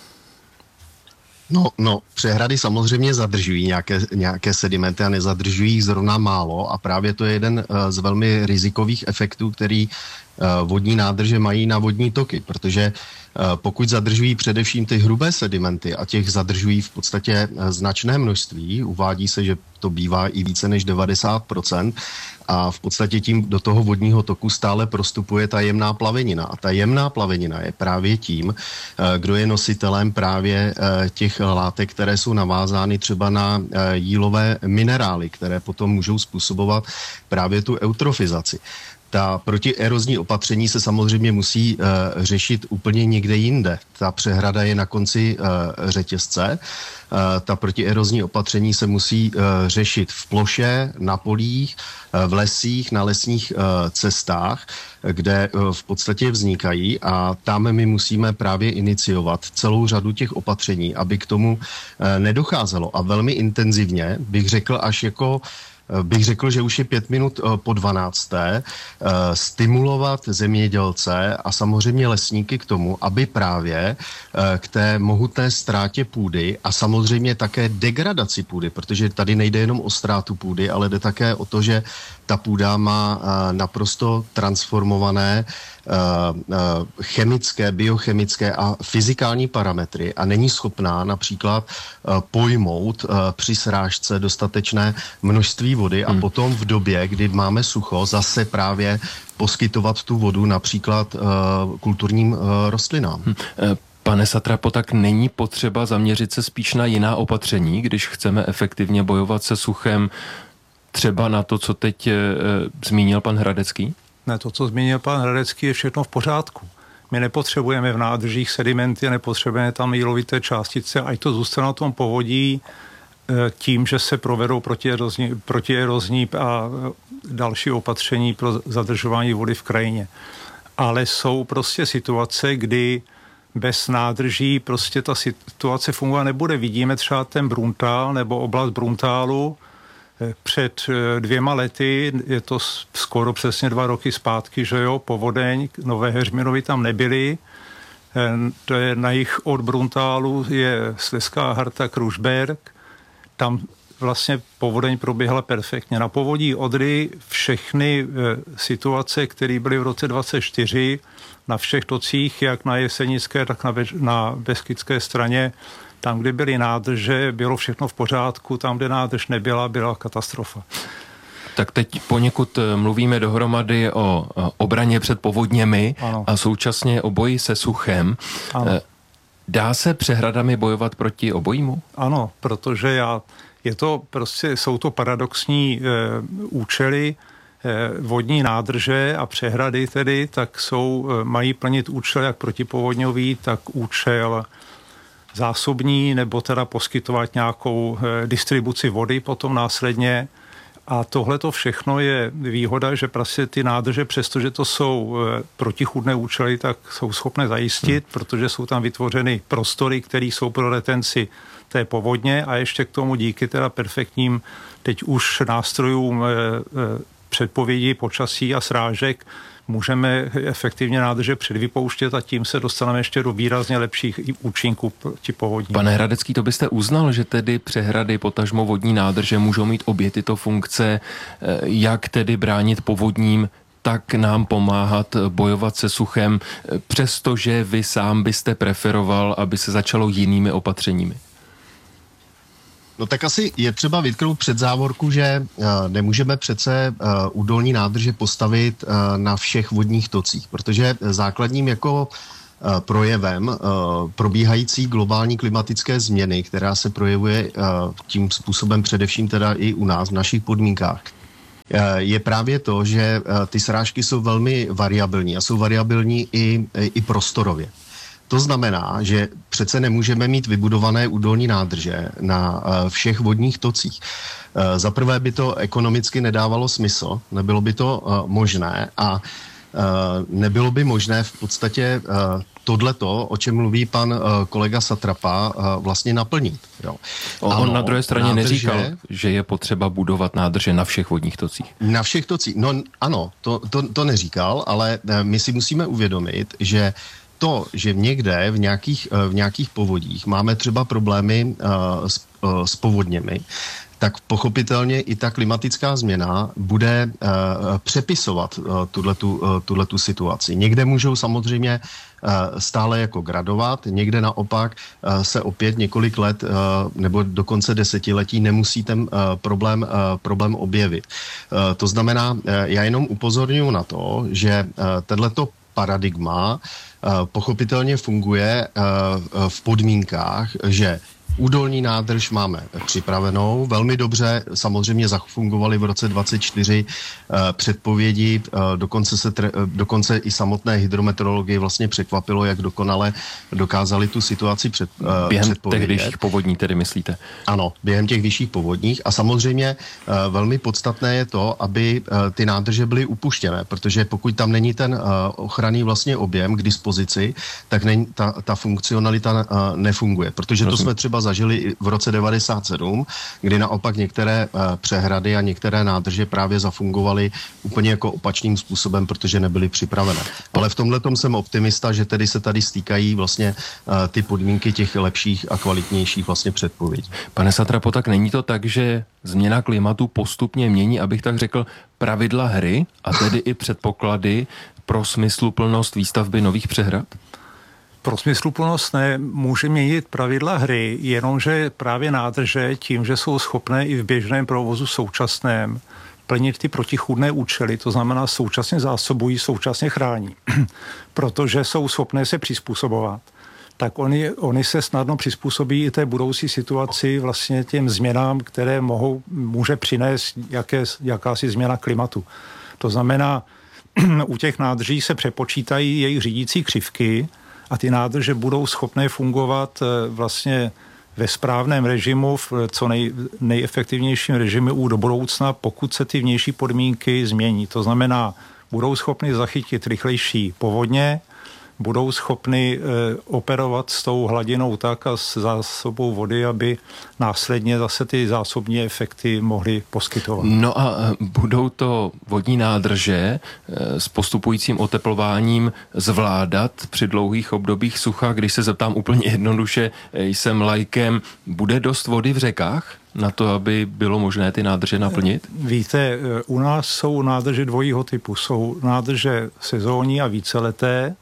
Speaker 15: No, no, přehrady samozřejmě zadržují nějaké, nějaké sedimenty a nezadržují jich zrovna málo a právě to je jeden z velmi rizikových efektů, který vodní nádrže mají na vodní toky, protože pokud zadržují především ty hrubé sedimenty a těch zadržují v podstatě značné množství, uvádí se, že to bývá i více než devadesát procent a v podstatě tím do toho vodního toku stále prostupuje ta jemná plavenina. A ta jemná plavenina je právě tím, kdo je nositelem právě těch látek, které jsou navázány třeba na jílové minerály, které potom můžou způsobovat právě tu eutrofizaci. Ta protierozní opatření se samozřejmě musí uh, řešit úplně někde jinde. Ta přehrada je na konci uh, řetězce. Uh, ta protierozní opatření se musí uh, řešit v ploše, na polích, uh, v lesích, na lesních uh, cestách, kde uh, v podstatě vznikají a tam my musíme právě iniciovat celou řadu těch opatření, aby k tomu uh, nedocházelo. A velmi intenzivně bych řekl až jako bych řekl, že už je pět minut po dvanácté, stimulovat zemědělce a samozřejmě lesníky k tomu, aby právě k té mohutné ztrátě půdy a samozřejmě také degradaci půdy, protože tady nejde jenom o ztrátu půdy, ale jde také o to, že ta půda má naprosto transformované chemické, biochemické a fyzikální parametry a není schopná například pojmout při srážce dostatečné množství vody a hmm. potom v době, kdy máme sucho, zase právě poskytovat tu vodu například kulturním rostlinám. Hmm.
Speaker 14: Pane Satrapo, tak není potřeba zaměřit se spíš na jiná opatření, když chceme efektivně bojovat se suchem, třeba na to, co teď e, zmínil pan Hradecký?
Speaker 16: Ne, to, co zmínil pan Hradecký, je všechno v pořádku. My nepotřebujeme v nádržích sedimenty, nepotřebujeme tam jílovité částice, ať to zůstane na tom povodí tím, že se provedou protierozní, protierozní a další opatření pro zadržování vody v krajině. Ale jsou prostě situace, kdy bez nádrží prostě ta situace fungovat nebude. Vidíme třeba ten Bruntál nebo oblast Bruntálu, před dvěma lety, je to skoro přesně dva roky zpátky, že jo, povodeň, Nové Heřminovy tam nebyly. To je na jih od Bruntálu, je Slezská Harta, Krušberg. Tam vlastně povodeň proběhla perfektně. Na povodí Odry všechny situace, které byly v roce dvacet čtyři, na všech tocích, jak na Jesenické, tak na, na Beskydské straně, tam, kde byly nádrže, bylo všechno v pořádku, tam, kde nádrž nebyla, byla katastrofa.
Speaker 14: Tak teď poněkud mluvíme dohromady o obraně před povodněmi ano. a současně o boji se suchem. Ano. Dá se přehradami bojovat proti obojímu?
Speaker 16: Ano, protože já, je to prostě, jsou to paradoxní e, účely, e, vodní nádrže a přehrady tedy, tak jsou, e, mají plnit účel jak protipovodňový, tak účel zásobní, nebo teda poskytovat nějakou e, distribuci vody potom následně. A tohle to všechno je výhoda, že prostě ty nádrže, přestože to jsou protichůdné účely, tak jsou schopné zajistit, hmm. protože jsou tam vytvořeny prostory, které jsou pro retenci té povodně a ještě k tomu díky teda perfektním teď už nástrojům předpovědi počasí a srážek můžeme efektivně nádrže předvypouštět a tím se dostaneme ještě do výrazně lepších účinků proti povodní.
Speaker 14: Pane Hradecký, to byste uznal, že tedy přehrady, potažmo vodní nádrže můžou mít obě tyto funkce, jak tedy bránit povodním, tak nám pomáhat bojovat se suchem, přestože vy sám byste preferoval, aby se začalo jinými opatřeními?
Speaker 15: No tak asi je třeba vytknout před závorku, že uh, nemůžeme přece uh, údolní nádrže postavit uh, na všech vodních tocích, protože základním jako uh, projevem uh, probíhající globální klimatické změny, která se projevuje uh, tím způsobem především teda i u nás v našich podmínkách, uh, je právě to, že uh, ty srážky jsou velmi variabilní a jsou variabilní i, i prostorově. To znamená, že přece nemůžeme mít vybudované údolní nádrže na všech vodních tocích. Za prvé by to ekonomicky nedávalo smysl, nebylo by to možné a nebylo by možné v podstatě tohleto, o čem mluví pan kolega Satrapa, vlastně naplnit. Jo.
Speaker 14: On ano, na druhé straně nádrže, neříkal, že je potřeba budovat nádrže na všech vodních tocích. Na všech tocích, no ano, to, to, to neříkal, ale my si musíme uvědomit, že to, že někde v nějakých, v nějakých povodích máme třeba problémy uh, s, uh, s povodněmi, tak pochopitelně i ta klimatická změna bude uh, přepisovat uh, tuhletu, uh, tuhletu situaci. Někde můžou samozřejmě uh, stále jako gradovat, někde naopak uh, se opět několik let uh, nebo dokonce desetiletí nemusí ten uh, problém, uh, problém objevit. Uh, to znamená, uh, já jenom upozorňuji na to, že uh, tenhleto paradigma pochopitelně funguje v podmínkách, že údolní nádrž máme připravenou, velmi dobře, samozřejmě zafungovaly v roce dvacet čtyři předpovědi, dokonce, se, dokonce i samotné hydrometeorologii vlastně překvapilo, jak dokonale dokázali tu situaci před, během
Speaker 15: předpovědět.
Speaker 14: Během těch vyšších povodní tedy myslíte?
Speaker 15: Ano, během těch vyšších povodních a samozřejmě velmi podstatné je to, aby ty nádrže byly upuštěné, protože pokud tam není ten ochranný vlastně objem k dispozici, tak není, ta, ta funkcionalita nefunguje, protože to jsme třeba zažili v roce devadesát sedm, kdy naopak některé přehrady a některé nádrže právě zafungovaly úplně jako opačným způsobem, protože nebyly připravené. Ale v tomhletom jsem optimista, že tedy se tady stýkají vlastně ty podmínky těch lepších a kvalitnějších vlastně předpovědí.
Speaker 14: Pane Satrapo, tak není to tak, že změna klimatu postupně mění, abych tak řekl, pravidla hry a tedy i předpoklady pro smysluplnost výstavby nových přehrad?
Speaker 16: Pro smysluplnost ne, může měnit pravidla hry, jenomže právě nádrže tím, že jsou schopné i v běžném provozu současném plnit ty protichůdné účely, to znamená současně zásobují, současně chrání, protože jsou schopné se přizpůsobovat, tak oni, oni se snadno přizpůsobí i té budoucí situaci, vlastně těm změnám, které mohou, může přinést jaké, jakási změna klimatu. To znamená, u těch nádrží se přepočítají jejich řídící křivky, a ty nádrže budou schopné fungovat vlastně ve správném režimu, v co nej, nejefektivnějším režimu do budoucna, pokud se ty vnější podmínky změní. To znamená, budou schopny zachytit rychlejší povodně, budou schopny e, operovat s tou hladinou tak a s zásobou vody, aby následně zase ty zásobní efekty mohly poskytovat.
Speaker 14: No a budou to vodní nádrže e, s postupujícím oteplováním zvládat při dlouhých obdobích sucha? Když se zeptám úplně jednoduše, jsem laikem, bude dost vody v řekách na to, aby bylo možné ty nádrže naplnit?
Speaker 16: Víte, u nás jsou nádrže dvojího typu. Jsou nádrže sezónní a víceleté.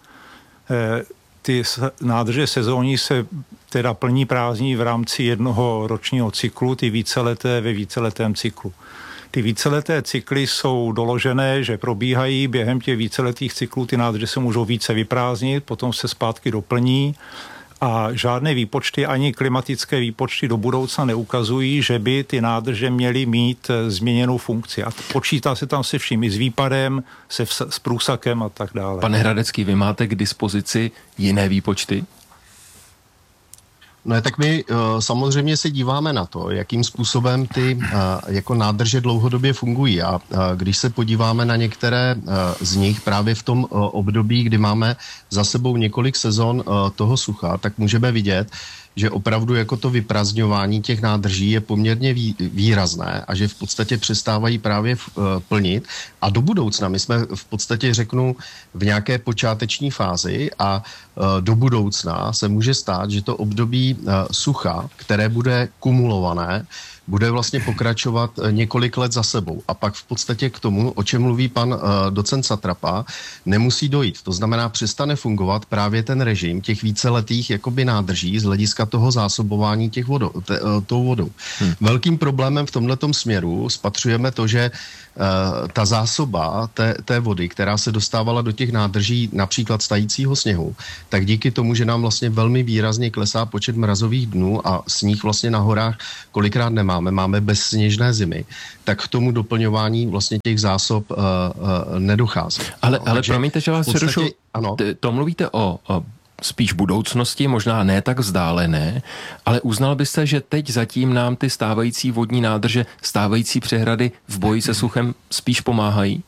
Speaker 16: Ty nádrže sezónní se teda plní prázdní v rámci jednoho ročního cyklu, ty víceleté ve víceletém cyklu. Ty víceleté cykly jsou doložené, že probíhají během těch víceletých cyklů, ty nádrže se můžou více vyprázdnit, potom se zpátky doplní a žádné výpočty, ani klimatické výpočty do budoucna neukazují, že by ty nádrže měly mít změněnou funkci. A počítá se tam se vším, i s výpadem, se vs- s průsakem a tak dále.
Speaker 14: Pane Hradecký, vy máte k dispozici jiné výpočty?
Speaker 15: No tak my uh, samozřejmě se díváme na to, jakým způsobem ty uh, jako nádrže dlouhodobě fungují a uh, když se podíváme na některé uh, z nich právě v tom uh, období, kdy máme za sebou několik sezon uh, toho sucha, tak můžeme vidět, že opravdu jako to vyprazňování těch nádrží je poměrně vý, výrazné a že v podstatě přestávají právě v, uh, plnit a do budoucna, my jsme v podstatě řeknu v nějaké počáteční fázi a uh, do budoucna se může stát, že to období uh, sucha, které bude kumulované, bude vlastně pokračovat několik let za sebou. A pak v podstatě k tomu, o čem mluví pan uh, docent Satrapa, nemusí dojít. To znamená, přestane fungovat právě ten režim těch víceletých jakoby nádrží z hlediska toho zásobování těch vodou, te, uh, tou vodou. Hmm. Velkým problémem v tomhletom směru spatřujeme to, že uh, ta zásoba té, té vody, která se dostávala do těch nádrží například stajícího sněhu, tak díky tomu, že nám vlastně velmi výrazně klesá počet mrazových dnů a sníh vlastně na horách kolikrát nemá, Máme, máme bezsněžné zimy, tak k tomu doplňování vlastně těch zásob uh, uh, nedochází.
Speaker 14: Ale,
Speaker 15: no,
Speaker 14: ale promiňte, že vás
Speaker 15: podstatě,
Speaker 14: přerušu.
Speaker 15: Ano.
Speaker 14: To mluvíte o, o spíš budoucnosti, možná ne tak vzdálené, ale uznal byste, že teď zatím nám ty stávající vodní nádrže, stávající přehrady v boji se suchem spíš pomáhají?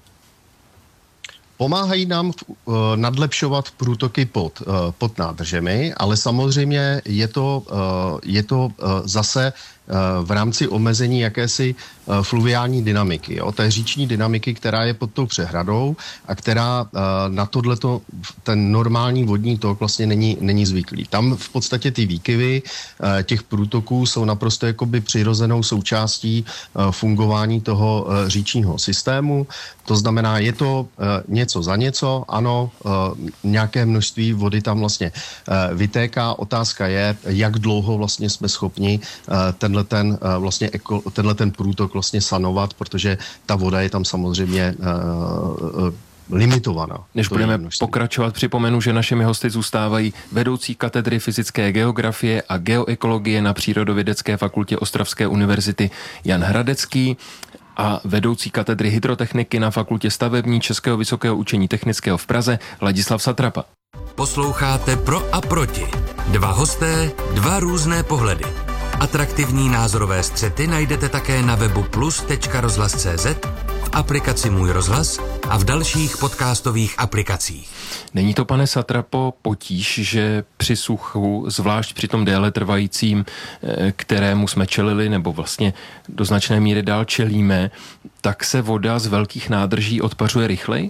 Speaker 15: Pomáhají nám uh, nadlepšovat průtoky pod, uh, pod nádržemi, ale samozřejmě je to, uh, je to uh, zase v rámci omezení jakési fluviální dynamiky, jo? té říční dynamiky, která je pod tou přehradou a která na tohleto, ten normální vodní tok vlastně není, není zvyklý. Tam v podstatě ty výkyvy těch průtoků jsou naprosto jakoby přirozenou součástí fungování toho říčního systému. To znamená, je to něco za něco, ano, nějaké množství vody tam vlastně vytéká. Otázka je, jak dlouho vlastně jsme schopni ten tenhle ten, vlastně, tenhle ten průtok vlastně sanovat, protože ta voda je tam samozřejmě uh, uh, limitovaná.
Speaker 14: Než budeme pokračovat, připomenu, že našimi hosty zůstávají vedoucí katedry fyzické geografie a geoekologie na Přírodovědecké fakultě Ostravské univerzity Jan Hradecký a vedoucí katedry hydrotechniky na fakultě stavební Českého vysokého učení technického v Praze Ladislav Satrapa.
Speaker 2: Posloucháte Pro a proti. Dva hosté, dva různé pohledy. Atraktivní názorové střety najdete také na webu plus tečka rozhlas tečka cé zet, v aplikaci Můj rozhlas a v dalších podcastových aplikacích.
Speaker 14: Není to, pane Satrapo, potíž, že při suchu, zvlášť při tom déle trvajícím, kterému jsme čelili, nebo vlastně do značné míry dál čelíme, tak se voda z velkých nádrží odpařuje rychleji?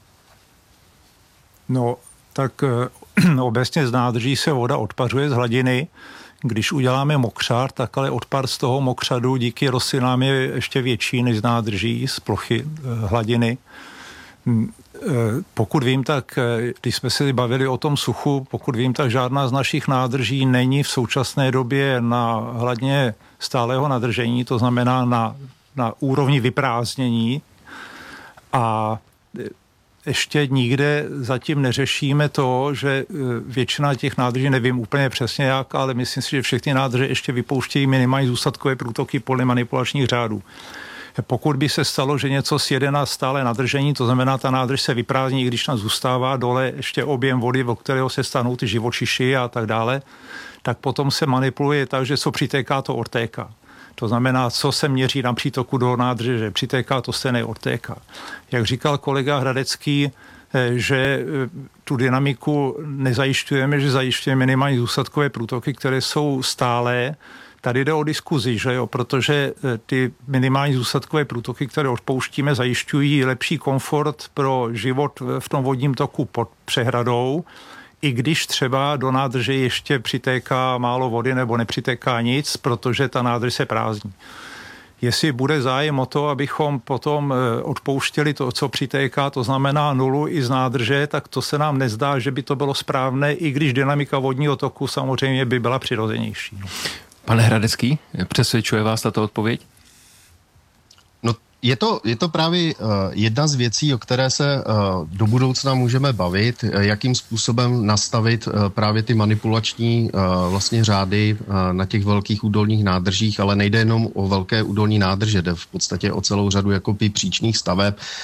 Speaker 16: No, tak obecně z nádrží se voda odpařuje z hladiny. Když uděláme mokřad, tak ale odpar z toho mokřadu díky rostlinám je ještě větší než z nádrží, z plochy hladiny. Pokud vím, tak když jsme se bavili o tom suchu, pokud vím, tak žádná z našich nádrží není v současné době na hladině stálého nadržení, to znamená na, na úrovni vyprázdnění. A ještě nikde zatím neřešíme to, že většina těch nádrží, nevím úplně přesně jak, ale myslím si, že všechny nádrže ještě vypouštějí minimální zůstatkové průtoky podle manipulačních řádů. Pokud by se stalo, že něco sjede na stále nadržení, to znamená, ta nádrž se vyprázdní, i když tam zůstává dole ještě objem vody, o kterého se stanou ty živočiši a tak dále, tak potom se manipuluje tak, že co přitéká, to odtéká. To znamená, co se měří na přítoku do nádrže, že přitéká, to stejné odtéká. Jak říkal kolega Hradecký, že tu dynamiku nezajišťujeme, že zajišťujeme minimální zůstatkové průtoky, které jsou stálé. Tady jde o diskuzi, že jo, protože ty minimální zůstatkové průtoky, které odpouštíme, zajišťují lepší komfort pro život v tom vodním toku pod přehradou, i když třeba do nádrže ještě přitéká málo vody nebo nepřitéká nic, protože ta nádrž se prázdní. Jestli bude zájem o to, abychom potom odpouštěli to, co přitéká, to znamená nulu i z nádrže, tak to se nám nezdá, že by to bylo správné, i když dynamika vodního toku samozřejmě by byla přirozenější.
Speaker 14: Pane Hradecký, přesvědčuje vás tato odpověď?
Speaker 15: No, je to, je to právě uh, jedna z věcí, o které se uh, do budoucna můžeme bavit, uh, jakým způsobem nastavit uh, právě ty manipulační uh, vlastně řády uh, na těch velkých údolních nádržích, ale nejde jenom o velké údolní nádrže, jde v podstatě o celou řadu jakoby příčných staveb.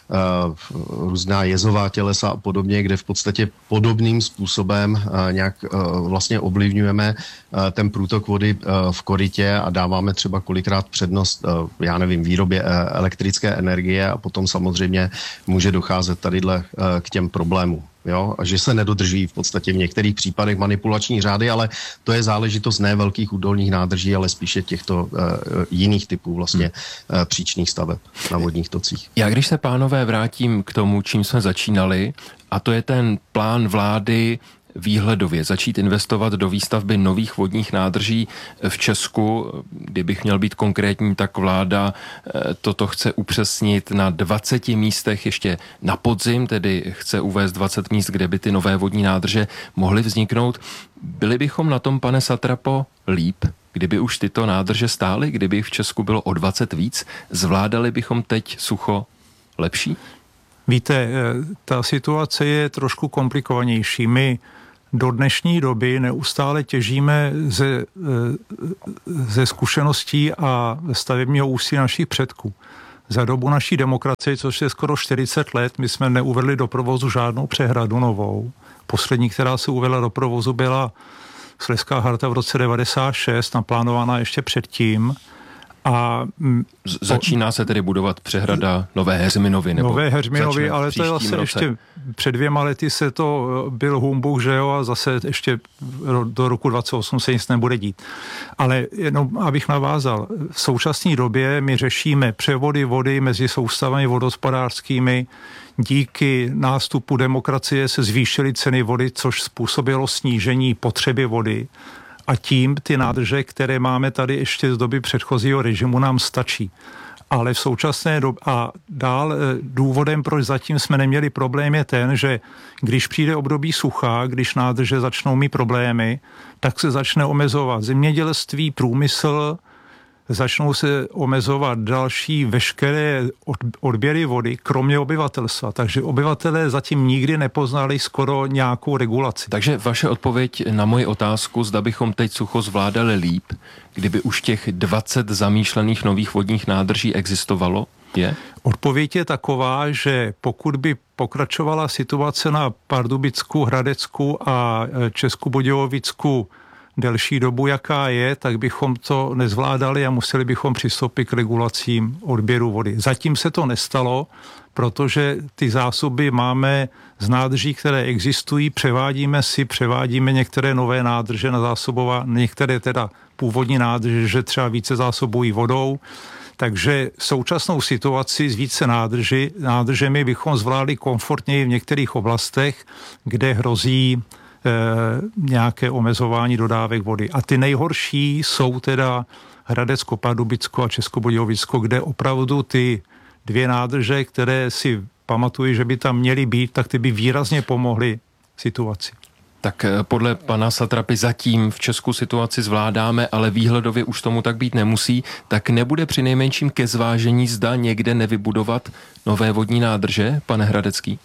Speaker 15: různá jezová tělesa a podobně, kde v podstatě podobným způsobem nějak vlastně ovlivňujeme ten průtok vody v korytě a dáváme třeba kolikrát přednost, já nevím, výrobě elektrické energie a potom samozřejmě může docházet tadyhle k těm problémům. Jo, a že se nedodrží v podstatě v některých případech manipulační řády, ale to je záležitost ne velkých údolních nádrží, ale spíše těchto uh, jiných typů vlastně uh, příčných staveb na vodních tocích.
Speaker 14: Já když se, pánové, vrátím k tomu, čím jsme začínali, a to je ten plán vlády výhledově začít investovat do výstavby nových vodních nádrží v Česku. Kdybych měl být konkrétní, tak vláda toto chce upřesnit na dvaceti místech ještě na podzim, tedy chce uvést dvacet míst, kde by ty nové vodní nádrže mohly vzniknout. Byli bychom na tom, pane Satrapo, líp, kdyby už tyto nádrže stály, kdyby v Česku bylo o dvacet víc? Zvládali bychom teď sucho lepší?
Speaker 16: Víte, ta situace je trošku komplikovanější. My do dnešní doby neustále těžíme ze, ze zkušeností a stavebního úsilí našich předků. Za dobu naší demokracie, což je skoro čtyřicet let, my jsme neuvedli do provozu žádnou přehradu novou. Poslední, která se uvedla do provozu, byla Slezská harta v roce devadesát šest, naplánovaná ještě předtím. A
Speaker 14: začíná se tedy budovat přehrada Nové Heřminovy, nebo
Speaker 16: Nové Heřminovy, ale to je zase
Speaker 14: roce.
Speaker 16: Ještě před dvěma lety se to byl humbuk, že jo, a zase ještě do roku dvacet osm se nic nebude dít. Ale jenom, abych navázal, v současné době my řešíme převody vody mezi soustavami vodohospodářskými. Díky nástupu demokracie se zvýšily ceny vody, což způsobilo snížení potřeby vody. A tím ty nádrže, které máme tady ještě z doby předchozího režimu, nám stačí. Ale v současné době a dál důvodem, proč zatím jsme neměli problém, je ten, že když přijde období sucha, když nádrže začnou mít problémy, tak se začne omezovat zemědělství, průmysl, začnou se omezovat další veškeré odběry vody, kromě obyvatelstva. Takže obyvatelé zatím nikdy nepoznali skoro nějakou regulaci.
Speaker 14: Takže vaše odpověď na moji otázku, zda bychom teď sucho zvládali líp, kdyby už těch dvacet zamýšlených nových vodních nádrží existovalo, je?
Speaker 16: Odpověď je taková, že pokud by pokračovala situace na Pardubicku, Hradecku a Českobudějovicku delší dobu, jaká je, tak bychom to nezvládali a museli bychom přistoupit k regulacím odběru vody. Zatím se to nestalo, protože ty zásoby máme z nádrží, které existují, převádíme si, převádíme některé nové nádrže na zásobová, některé teda původní nádrže, že třeba více zásobují vodou. Takže současnou situaci s více nádrži, nádržemi bychom zvládli komfortněji v některých oblastech, kde hrozí nějaké omezování dodávek vody. A ty nejhorší jsou teda Hradecko, Pardubicko a Českobudějovicko, kde opravdu ty dvě nádrže, které si pamatuju, že by tam měly být, tak ty by výrazně pomohly situaci.
Speaker 14: Tak podle pana Satrapy zatím v Česku situaci zvládáme, ale výhledově už tomu tak být nemusí, tak nebude přinejmenším ke zvážení, zda někde nevybudovat nové vodní nádrže, pane Hradecký?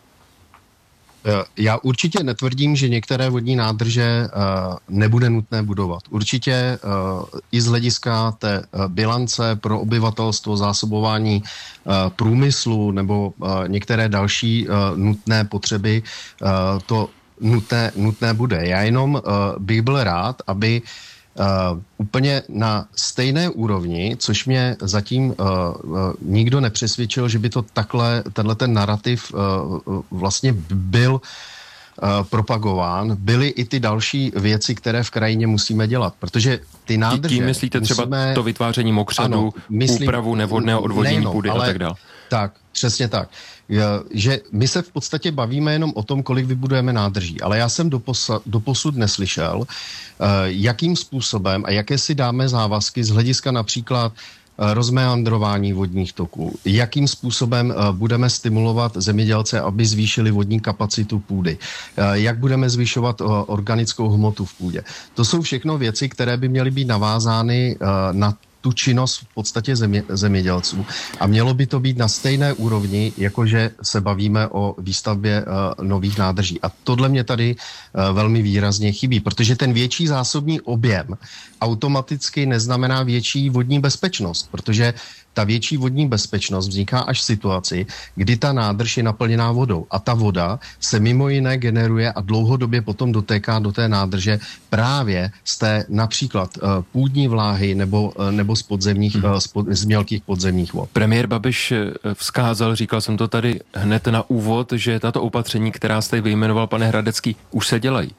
Speaker 15: Já určitě netvrdím, že některé vodní nádrže uh, nebude nutné budovat. Určitě uh, i z hlediska té uh, bilance pro obyvatelstvo, zásobování uh, průmyslu nebo uh, některé další uh, nutné potřeby, uh, to nutné, nutné bude. Já jenom uh, bych byl rád, aby Uh, úplně na stejné úrovni, což mě zatím uh, uh, nikdo nepřesvědčil, že by to takhle, tenhle ten narrativ uh, vlastně byl uh, propagován, byly i ty další věci, které v krajině musíme dělat, protože ty nádrže...
Speaker 14: Tím myslíte
Speaker 15: musíme,
Speaker 14: třeba to vytváření mokřadů, ano, myslím, úpravu nevhodného odvodnění nejenom, půdy a tak dále.
Speaker 15: Tak, přesně tak. Že my se v podstatě bavíme jenom o tom, kolik vybudujeme nádrží, ale já jsem doposa, doposud neslyšel, jakým způsobem a jaké si dáme závazky z hlediska například rozmeandrování vodních toků, jakým způsobem budeme stimulovat zemědělce, aby zvýšili vodní kapacitu půdy, jak budeme zvyšovat organickou hmotu v půdě. To jsou všechno věci, které by měly být navázány na tu činnost v podstatě země, zemědělců. A mělo by to být na stejné úrovni, jakože se bavíme o výstavbě uh, nových nádrží. A tohle mě tady uh, velmi výrazně chybí, protože ten větší zásobní objem automaticky neznamená větší vodní bezpečnost, protože ta větší vodní bezpečnost vzniká až v situaci, kdy ta nádrž je naplněná vodou a ta voda se mimo jiné generuje a dlouhodobě potom dotéká do té nádrže právě z té například uh, půdní vláhy nebo, uh, nebo z podzemních, uh, z, pod, z mělkých podzemních vod.
Speaker 14: Premiér Babiš vzkázal, říkal jsem to tady hned na úvod, že tato opatření, která jste vyjmenoval, pane Hradecký, už se dělají.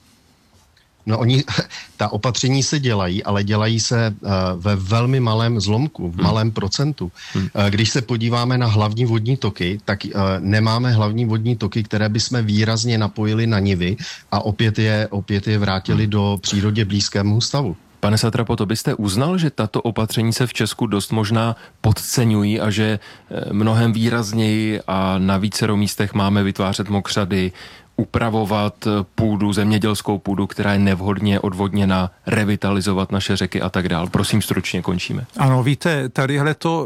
Speaker 15: No oni, ta opatření se dělají, ale dělají se uh, ve velmi malém zlomku, v hmm. malém procentu. Hmm. Uh, když se podíváme na hlavní vodní toky, tak uh, nemáme hlavní vodní toky, které bychom výrazně napojili na nivy a opět je, opět je vrátili hmm. do přírodě blízkému stavu.
Speaker 14: Pane Satrapo, to byste uznal, že tato opatření se v Česku dost možná podceňují a že mnohem výrazněji a na vícero místech máme vytvářet mokřady, upravovat půdu, zemědělskou půdu, která je nevhodně odvodněna, revitalizovat naše řeky a tak dál. Prosím, stručně končíme.
Speaker 16: Ano, víte, tadyhle to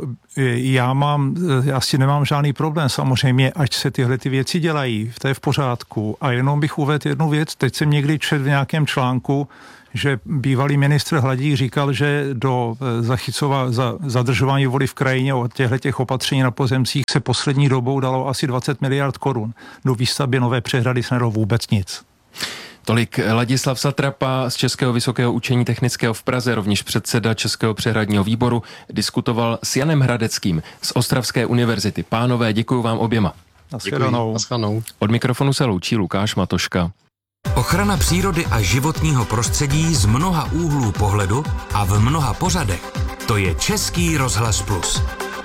Speaker 16: já mám, já si nemám žádný problém samozřejmě, ať se tyhle ty věci dělají, to je v pořádku. A jenom bych uvedl jednu věc, teď jsem někdy četl v nějakém článku, že bývalý ministr Hladík říkal, že do zachycova, za, zadržování vody v krajině od těchto opatření na pozemcích se poslední dobou dalo asi dvacet miliard korun. Do výstavby nové přehrady se nedalo vůbec nic.
Speaker 14: Tolik Ladislav Satrapa z Českého vysokého učení technického v Praze, rovněž předseda Českého přehradního výboru, diskutoval s Janem Hradeckým z Ostravské univerzity. Pánové, děkuji vám oběma.
Speaker 16: Naschledanou.
Speaker 14: Od mikrofonu se loučí Lukáš Matoška.
Speaker 2: Ochrana přírody a životního prostředí z mnoha úhlů pohledu a v mnoha pořadech. To je Český rozhlas Plus.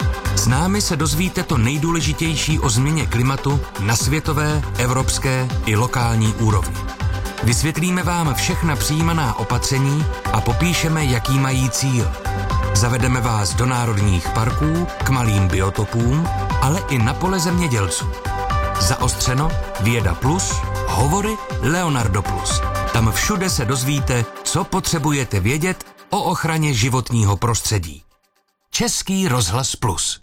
Speaker 2: S námi se dozvíte to nejdůležitější o změně klimatu na světové, evropské i lokální úrovni. Vysvětlíme vám všechna přijímaná opatření a popíšeme, jaký mají cíl. Zavedeme vás do národních parků, k malým biotopům, ale i na pole zemědělců. Zaostřeno, Věda Plus, hovory Leonardo Plus. Tam všude se dozvíte, co potřebujete vědět o ochraně životního prostředí. Český rozhlas Plus.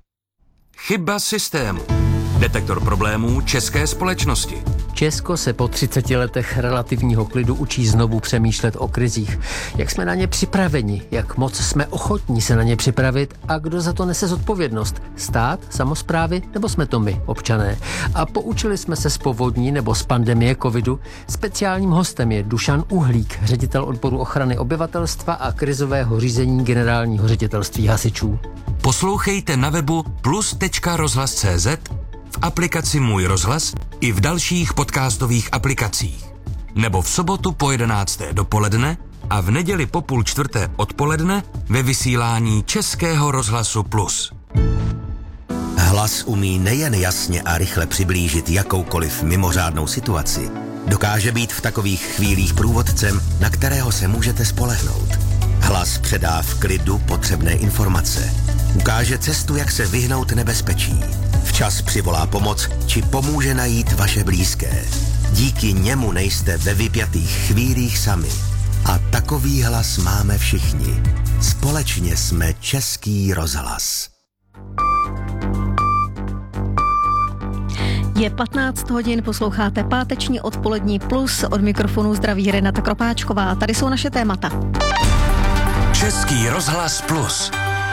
Speaker 2: Chyba systému. Detektor problémů české společnosti.
Speaker 17: Česko se po třiceti letech relativního klidu učí znovu přemýšlet o krizích. Jak jsme na ně připraveni, jak moc jsme ochotní se na ně připravit a kdo za to nese zodpovědnost? Stát, samosprávy nebo jsme to my, občané? A poučili jsme se z povodní nebo z pandemie covidu? Speciálním hostem je Dušan Uhlík, ředitel odboru ochrany obyvatelstva a krizového řízení generálního ředitelství hasičů.
Speaker 2: Poslouchejte na webu plus tečka rozhlas tečka cé zet, v aplikaci Můj rozhlas i v dalších podcastových aplikacích. Nebo v sobotu po jedenácté dopoledne a v neděli po půl čtvrté odpoledne ve vysílání Českého rozhlasu Plus.
Speaker 18: Hlas umí nejen jasně a rychle přiblížit jakoukoliv mimořádnou situaci, dokáže být v takových chvílích průvodcem, na kterého se můžete spolehnout. Hlas předá v klidu potřebné informace. Ukáže cestu, jak se vyhnout nebezpečí. Včas přivolá pomoc, či pomůže najít vaše blízké. Díky němu nejste ve vypjatých chvílích sami. A takový hlas máme všichni. Společně jsme Český rozhlas.
Speaker 3: Je patnáct hodin, posloucháte páteční odpolední Plus, od mikrofonu zdraví Renata Kropáčková. Tady jsou naše témata.
Speaker 2: Český rozhlas Plus.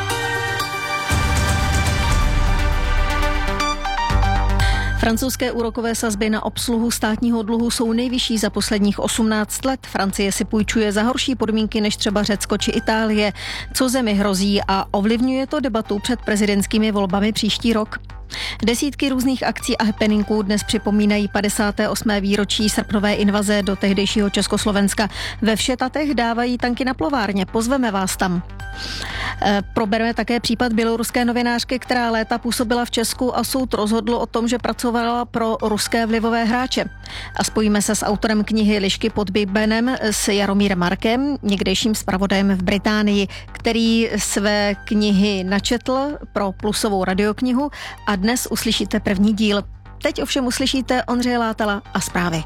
Speaker 3: Francouzské úrokové sazby na obsluhu státního dluhu jsou nejvyšší za posledních osmnáct let. Francie si půjčuje za horší podmínky než třeba Řecko či Itálie. Co zemi hrozí a ovlivňuje to debatu před prezidentskými volbami příští rok? Desítky různých akcí a happeningů dnes připomínají padesáté osmé výročí srpnové invaze do tehdejšího Československa. Ve Všetatech dávají tanky na plovárně. Pozveme vás tam. E, probereme také případ běloruské novinářky, která léta působila v Česku a soud rozhodl o tom, že pracovala pro ruské vlivové hráče. A spojíme se s autorem knihy Lišky pod Big Benem s Jaromírem Markem, někdejším zpravodajem v Británii, který své knihy načetl pro Plusovou radioknihu a dnes uslyšíte první díl. Teď ovšem uslyšíte Ondřeje Látala a zprávy.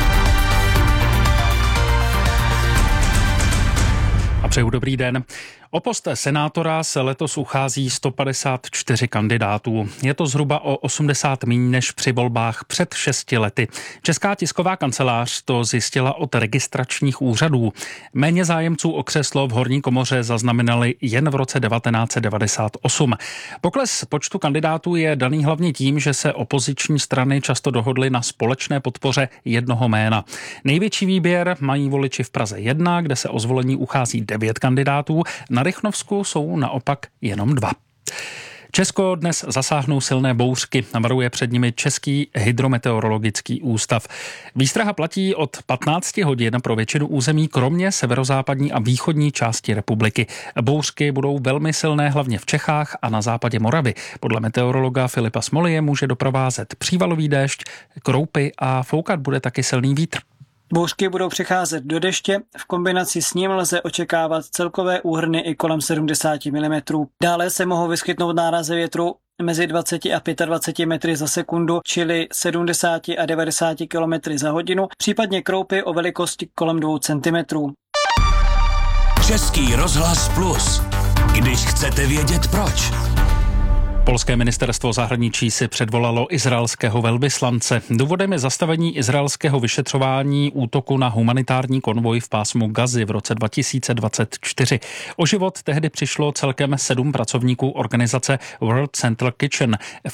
Speaker 1: A přeju dobrý den. O post senátora se letos uchází sto padesát čtyři kandidátů. Je to zhruba o osmdesát míň než při volbách před šesti lety. Česká tisková kancelář to zjistila od registračních úřadů. Méně zájemců o křeslo v horní komoře zaznamenali jen v roce devatenáct set devadesát osm. Pokles počtu kandidátů je daný hlavně tím, že se opoziční strany často dohodly na společné podpoře jednoho jména. Největší výběr mají voliči v Praze jedna, kde se o zvolení uchází devět kandidátů. Na Rychnovsku jsou naopak jenom dva. Česko dnes zasáhnou silné bouřky, navaruje před nimi Český hydrometeorologický ústav. Výstraha platí od patnácti hodin pro většinu území, kromě severozápadní a východní části republiky. Bouřky budou velmi silné hlavně v Čechách a na západě Moravy. Podle meteorologa Filipa Smoly je může doprovázet přívalový déšť, kroupy a foukat bude taky silný vítr.
Speaker 19: Bouřky budou přecházet do deště, v kombinaci s ním lze očekávat celkové úhrny i kolem sedmdesát milimetrů. Dále se mohou vyskytnout nárazy větru mezi dvacet a dvacet pět metry za sekundu, čili sedmdesát a devadesát kilometrů za hodinu, případně kroupy o velikosti kolem dvou centimetrů.
Speaker 18: Český rozhlas Plus. Když chcete vědět proč.
Speaker 1: Polské ministerstvo zahraničí si předvolalo izraelského velvyslance. Důvodem je zastavení izraelského vyšetřování útoku na humanitární konvoj v pásmu Gazy v roce dva tisíce dvacet čtyři. O život tehdy přišlo celkem sedm pracovníků organizace World Central Kitchen. V